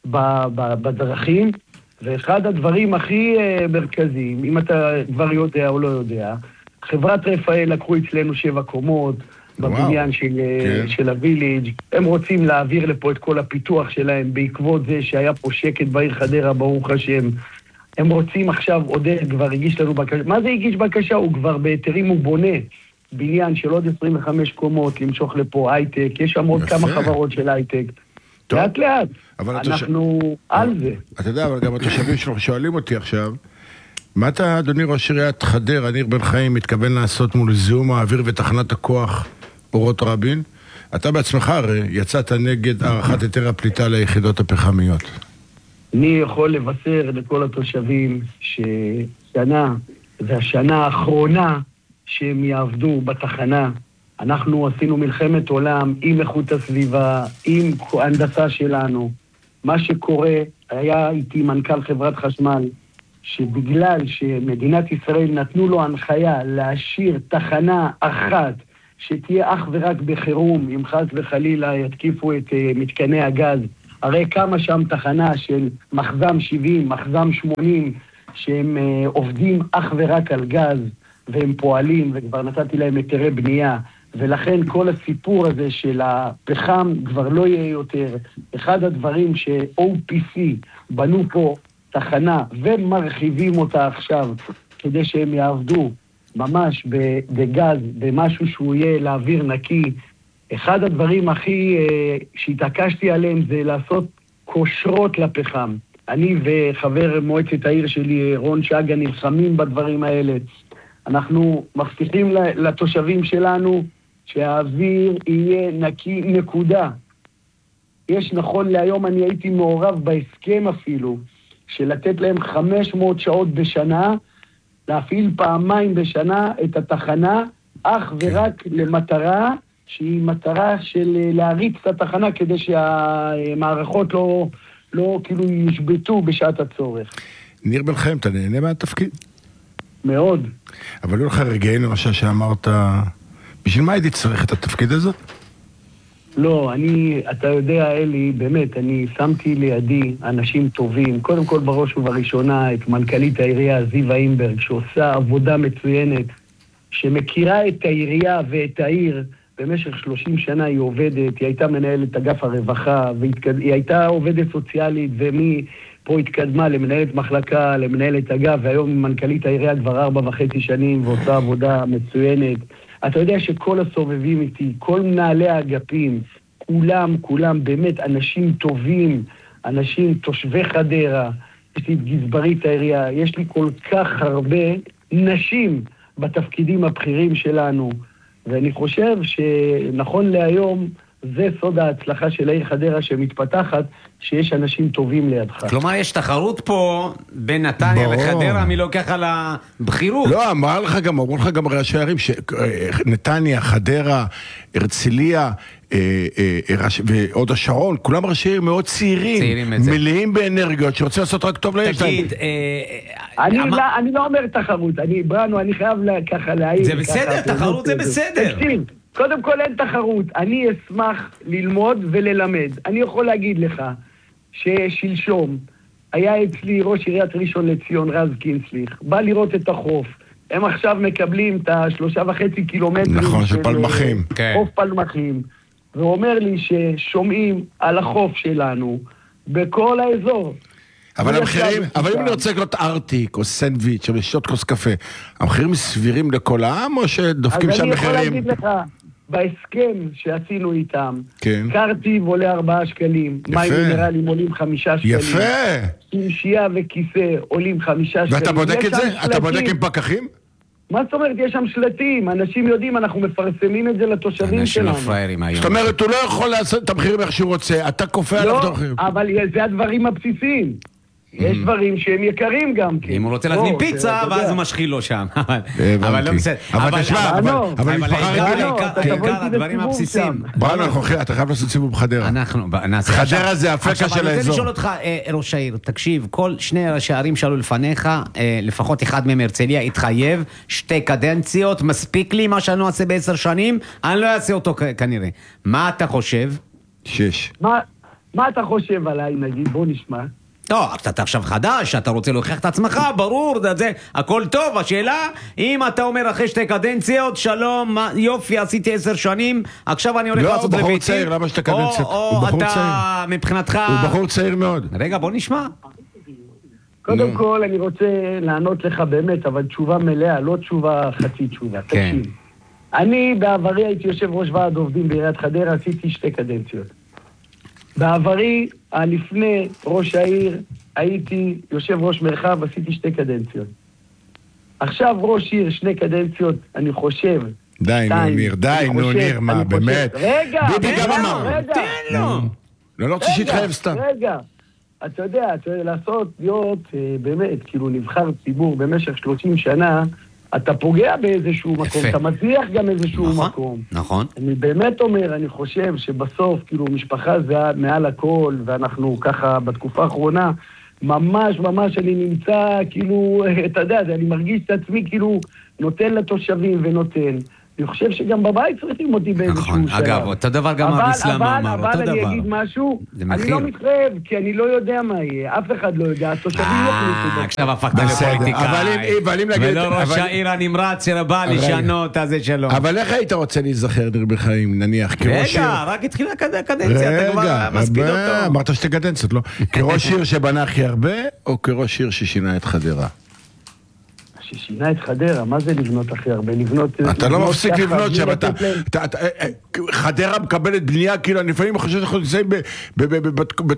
Speaker 16: בדרכים. ואחד הדברים הכי מרכזיים, אם אתה כבר יודע או לא יודע, חברת רפאל לקחו אצלנו 7 קומות בבניין של הוויליג'. הם רוצים להעביר לפה את כל הפיתוח שלהם בעקבות זה שהיה פה שקט בעיר חדרה, ברוך השם. הם רוצים עכשיו, עודד כבר הגיש לנו בקשה. מה זה הגיש בקשה? הוא כבר בהיתרים הוא בונה בניין של עוד 25 קומות, למשוך לפה הייטק, יש שם עוד כמה חברות של הייטק. לאט לאט, אנחנו על זה.
Speaker 3: אתה יודע, אבל גם התושבים שלנו שואלים אותי עכשיו, מה אתה, אדוני ראש עיריית חדרה, ניר בן חיים, מתכוון לעשות מול זיהום האוויר ותחנת הכוח אורות רבין? אתה בעצמך הרי יצאת נגד הערכת היתר הפליטה ליחידות הפחמיות.
Speaker 16: אני יכול לבשר לכל התושבים ששנה, זה השנה האחרונה שהם יעבדו בתחנה. אנחנו עשינו מלחמת עולם עם איכות הסביבה, עם ההנדסה שלנו. מה שקורה, היה איתי מנכ"ל חברת חשמל, שבגלל שמדינת ישראל נתנו לו הנחיה להשאיר תחנה אחת שתהיה אך ורק בחירום, אם חס וחלילה יתקיפו את מתקני הגז. הרי כמה שם תחנה של מחזם 70, מחזם 80, שהם עובדים אך ורק על גז, והם פועלים, וכבר נתתי להם היתרי בנייה, ולכן כל הסיפור הזה של הפחם כבר לא יהיה יותר. אחד הדברים ש-OPC בנו פה תחנה, ומרחיבים אותה עכשיו, כדי שהם יעבדו ממש בגז, במשהו שהוא יהיה לאוויר נקי. אחד הדברים הכי שהתעקשתי עליהם זה לעשות כושרות לפחם. אני וחבר מועצת העיר שלי, רון שגה, נלחמים בדברים האלה. אנחנו מבטיחים לתושבים שלנו שהאוויר יהיה נקי, נקודה. יש נכון להיום, אני הייתי מעורב בהסכם אפילו, של לתת להם 500 שעות בשנה, להפעיל פעמיים בשנה את התחנה, אך ורק למטרה, שהיא מטרה של להריץ את התחנה, כדי שהמערכות לא כאילו ישבטו בשעת הצורך.
Speaker 3: ניר בן חיים, אתה נהנה מהתפקיד?
Speaker 16: מאוד.
Speaker 3: אבל לא לך רגעים למשל שאמרת, בשביל מה הייתי צריך את התפקיד הזאת?
Speaker 16: לא, אתה יודע, אלי, באמת, אני שמתי לידי אנשים טובים, קודם כל בראש ובראשונה את מנכ"לית העירייה זיווה אימברג, שעושה עבודה מצוינת, שמכירה את העירייה ואת העיר, במשך 30 שנה היא עובדת, היא הייתה מנהלת אגף הרווחה, היא הייתה עובדת סוציאלית, ומפה התקדמה למנהלת מחלקה, למנהלת אגף, והיום היא מנכ"לית העירייה כבר 4.5 שנים, ועושה עבודה מצוינת. אתה יודע שכל הסובבים איתי, כל מנהלי האגפים, כולם באמת אנשים טובים, אנשים תושבי חדרה, יש לי את גזברית העירייה, יש לי כל כך הרבה נשים בתפקידים הבכירים שלנו, ואני חושב שנכון להיום, זה סוד ההצלחה של העיר חדרה שמתפתחת, שיש אנשים טובים לידך.
Speaker 2: כלומר, יש תחרות פה בין נתניה וחדרה, מי לוקח על הבחירות.
Speaker 3: לא, אמרו לך גם ראשי הערים, שנתניה, חדרה, הרצליה, ועוד השרון, כולם ראשי עיר מאוד צעירים, מלאים באנרגיות, שרוצים לעשות רק טוב ליש.
Speaker 2: תגיד,
Speaker 16: אני לא אומר תחרות, אני חייב ככה להעיר.
Speaker 2: זה בסדר, תחרות זה בסדר.
Speaker 16: תקשיב. קודם כל אין תחרות, אני אשמח ללמוד וללמד. אני יכול להגיד לך ששלשום היה אצלי ראש עיריית ראשון לציון רז קינסליך, בא לראות את החוף. הם עכשיו מקבלים את 3.5 קילומטרים.
Speaker 3: נכון, של פלמחים.
Speaker 16: חוף פלמחים. והוא אומר לי ששומעים על החוף שלנו בכל האזור.
Speaker 3: אבל המחירים, אבל אם אני רוצה לקנות ארטיק או סנדוויץ' או לשתות כוס קפה, המחירים סבירים לכל העם או שדופקים שם מחירים?
Speaker 16: אז אני יכול להגיד לך, בהסכם שעשינו איתם, קרטיב עולה 4 שקלים, מים מינרלים עולים 5 שקלים.
Speaker 3: יפה!
Speaker 16: שמשייה וכיסא עולים 5 שקלים.
Speaker 3: ואתה בודק את זה? אתה בודק עם פקחים?
Speaker 16: מה זאת אומרת? יש שם שלטים, אנשים יודעים, אנחנו מפרסמים את זה לתושבים שלנו.
Speaker 3: זאת אומרת, הוא לא יכול לעשות את המחירים איך שהוא רוצה, אתה כופה עליו את המחירים.
Speaker 16: לא, אבל זה הדברים הבסיסיים. יש דברים שהם יקרים גם כן.
Speaker 2: אם הוא רוצה להזמין פיצה, ואז הוא משחיל לו שם. אבל לא בסדר.
Speaker 3: אבל תשמע, אבל
Speaker 2: העיקר הדברים הבסיסיים.
Speaker 3: אתה חייב לעשות סיבוב בחדרה. חדרה זה הפקה של האזור.
Speaker 2: אני רוצה לשאול אותך, ראש העיר, תקשיב, כל שני ראשי הערים שעלו לפניך, לפחות אחד מהם הרצליה, התחייב 2 קדנציות, מספיק לי מה שאני לא אעשה ב10 שנים, אני לא אעשה אותו כנראה. מה אתה חושב?
Speaker 3: 6.
Speaker 16: מה אתה חושב עליי, נגיד? בוא נשמע.
Speaker 2: לא, אתה עכשיו חדש, אתה רוצה להוכיח את עצמך, ברור, זה הכל טוב. השאלה, אם אתה אומר אחרי 2 קדנציות, שלום, יופי, עשיתי 10 שנים, עכשיו אני הולך לעשות לביתי.
Speaker 3: לא, הוא בחור צעיר, למה 2 קדנציות?
Speaker 2: או אתה מבחינתך...
Speaker 3: הוא בחור צעיר מאוד.
Speaker 2: רגע, בוא נשמע.
Speaker 16: קודם כל, אני רוצה לענות לך באמת, אבל תשובה מלאה, לא תשובה חצי תשובה. תקשיב, אני בעברי הייתי יושב ראש ועד עובדים בעיריית חדרה, עשיתי 2 קדנציות. בעברי, לפני ראש העיר, הייתי יושב ראש מרחב, עשיתי 2 קדנציות. עכשיו ראש עיר, 2 קדנציות, אני חושב.
Speaker 3: די, נו ניר, מה, באמת?
Speaker 16: רגע,
Speaker 3: ביבי גם אמר.
Speaker 2: תן לו.
Speaker 3: לא רוצה שיתחייב סתם.
Speaker 16: רגע, אתה יודע, להיות באמת, כאילו נבחר ציבור במשך 30 שנה, אתה פוגע באיזשהו מקום, אתה מצליח גם איזשהו מקום.
Speaker 2: נכון.
Speaker 16: אני באמת אומר, אני חושב שבסוף, כאילו, משפחה זה מעל הכל, ואנחנו ככה, בתקופה האחרונה, ממש אני נמצא, כאילו, אתה יודע, אני מרגיש את עצמי, כאילו, נותן לתושבים ונותן. אני חושב שגם בבית צריכים אותי באיזשהו שלב.
Speaker 2: נכון, אגב, אותו דבר גם האסלאם אמר, אותו דבר.
Speaker 16: אבל אני אגיד משהו, אני לא מתחייב, כי אני לא יודע מה יהיה, אף אחד לא יודע, התושבים יחליטו.
Speaker 2: עכשיו הפכת לפוליטיקאי, ולא ראש העיר הנמרץ שבא לשנות, אז זה שלום.
Speaker 3: אבל איך היית רוצה להיזכר ניר בחיים, נניח, כראש עיר?
Speaker 2: רגע, רק התחילה הקדנציה, אתה כבר מספיד אותו.
Speaker 3: אמרת 2 קדנציות, לא? כראש עיר שבנה הכי הרבה, או כראש עיר ששינה את חדרה?
Speaker 16: ששינה את חדרה, מה זה לבנות הכי הרבה?
Speaker 3: אתה לא מפסיק לבנות שם, חדרה מקבלת בנייה, כאילו, אני לפעמים חושב שאנחנו נמצאים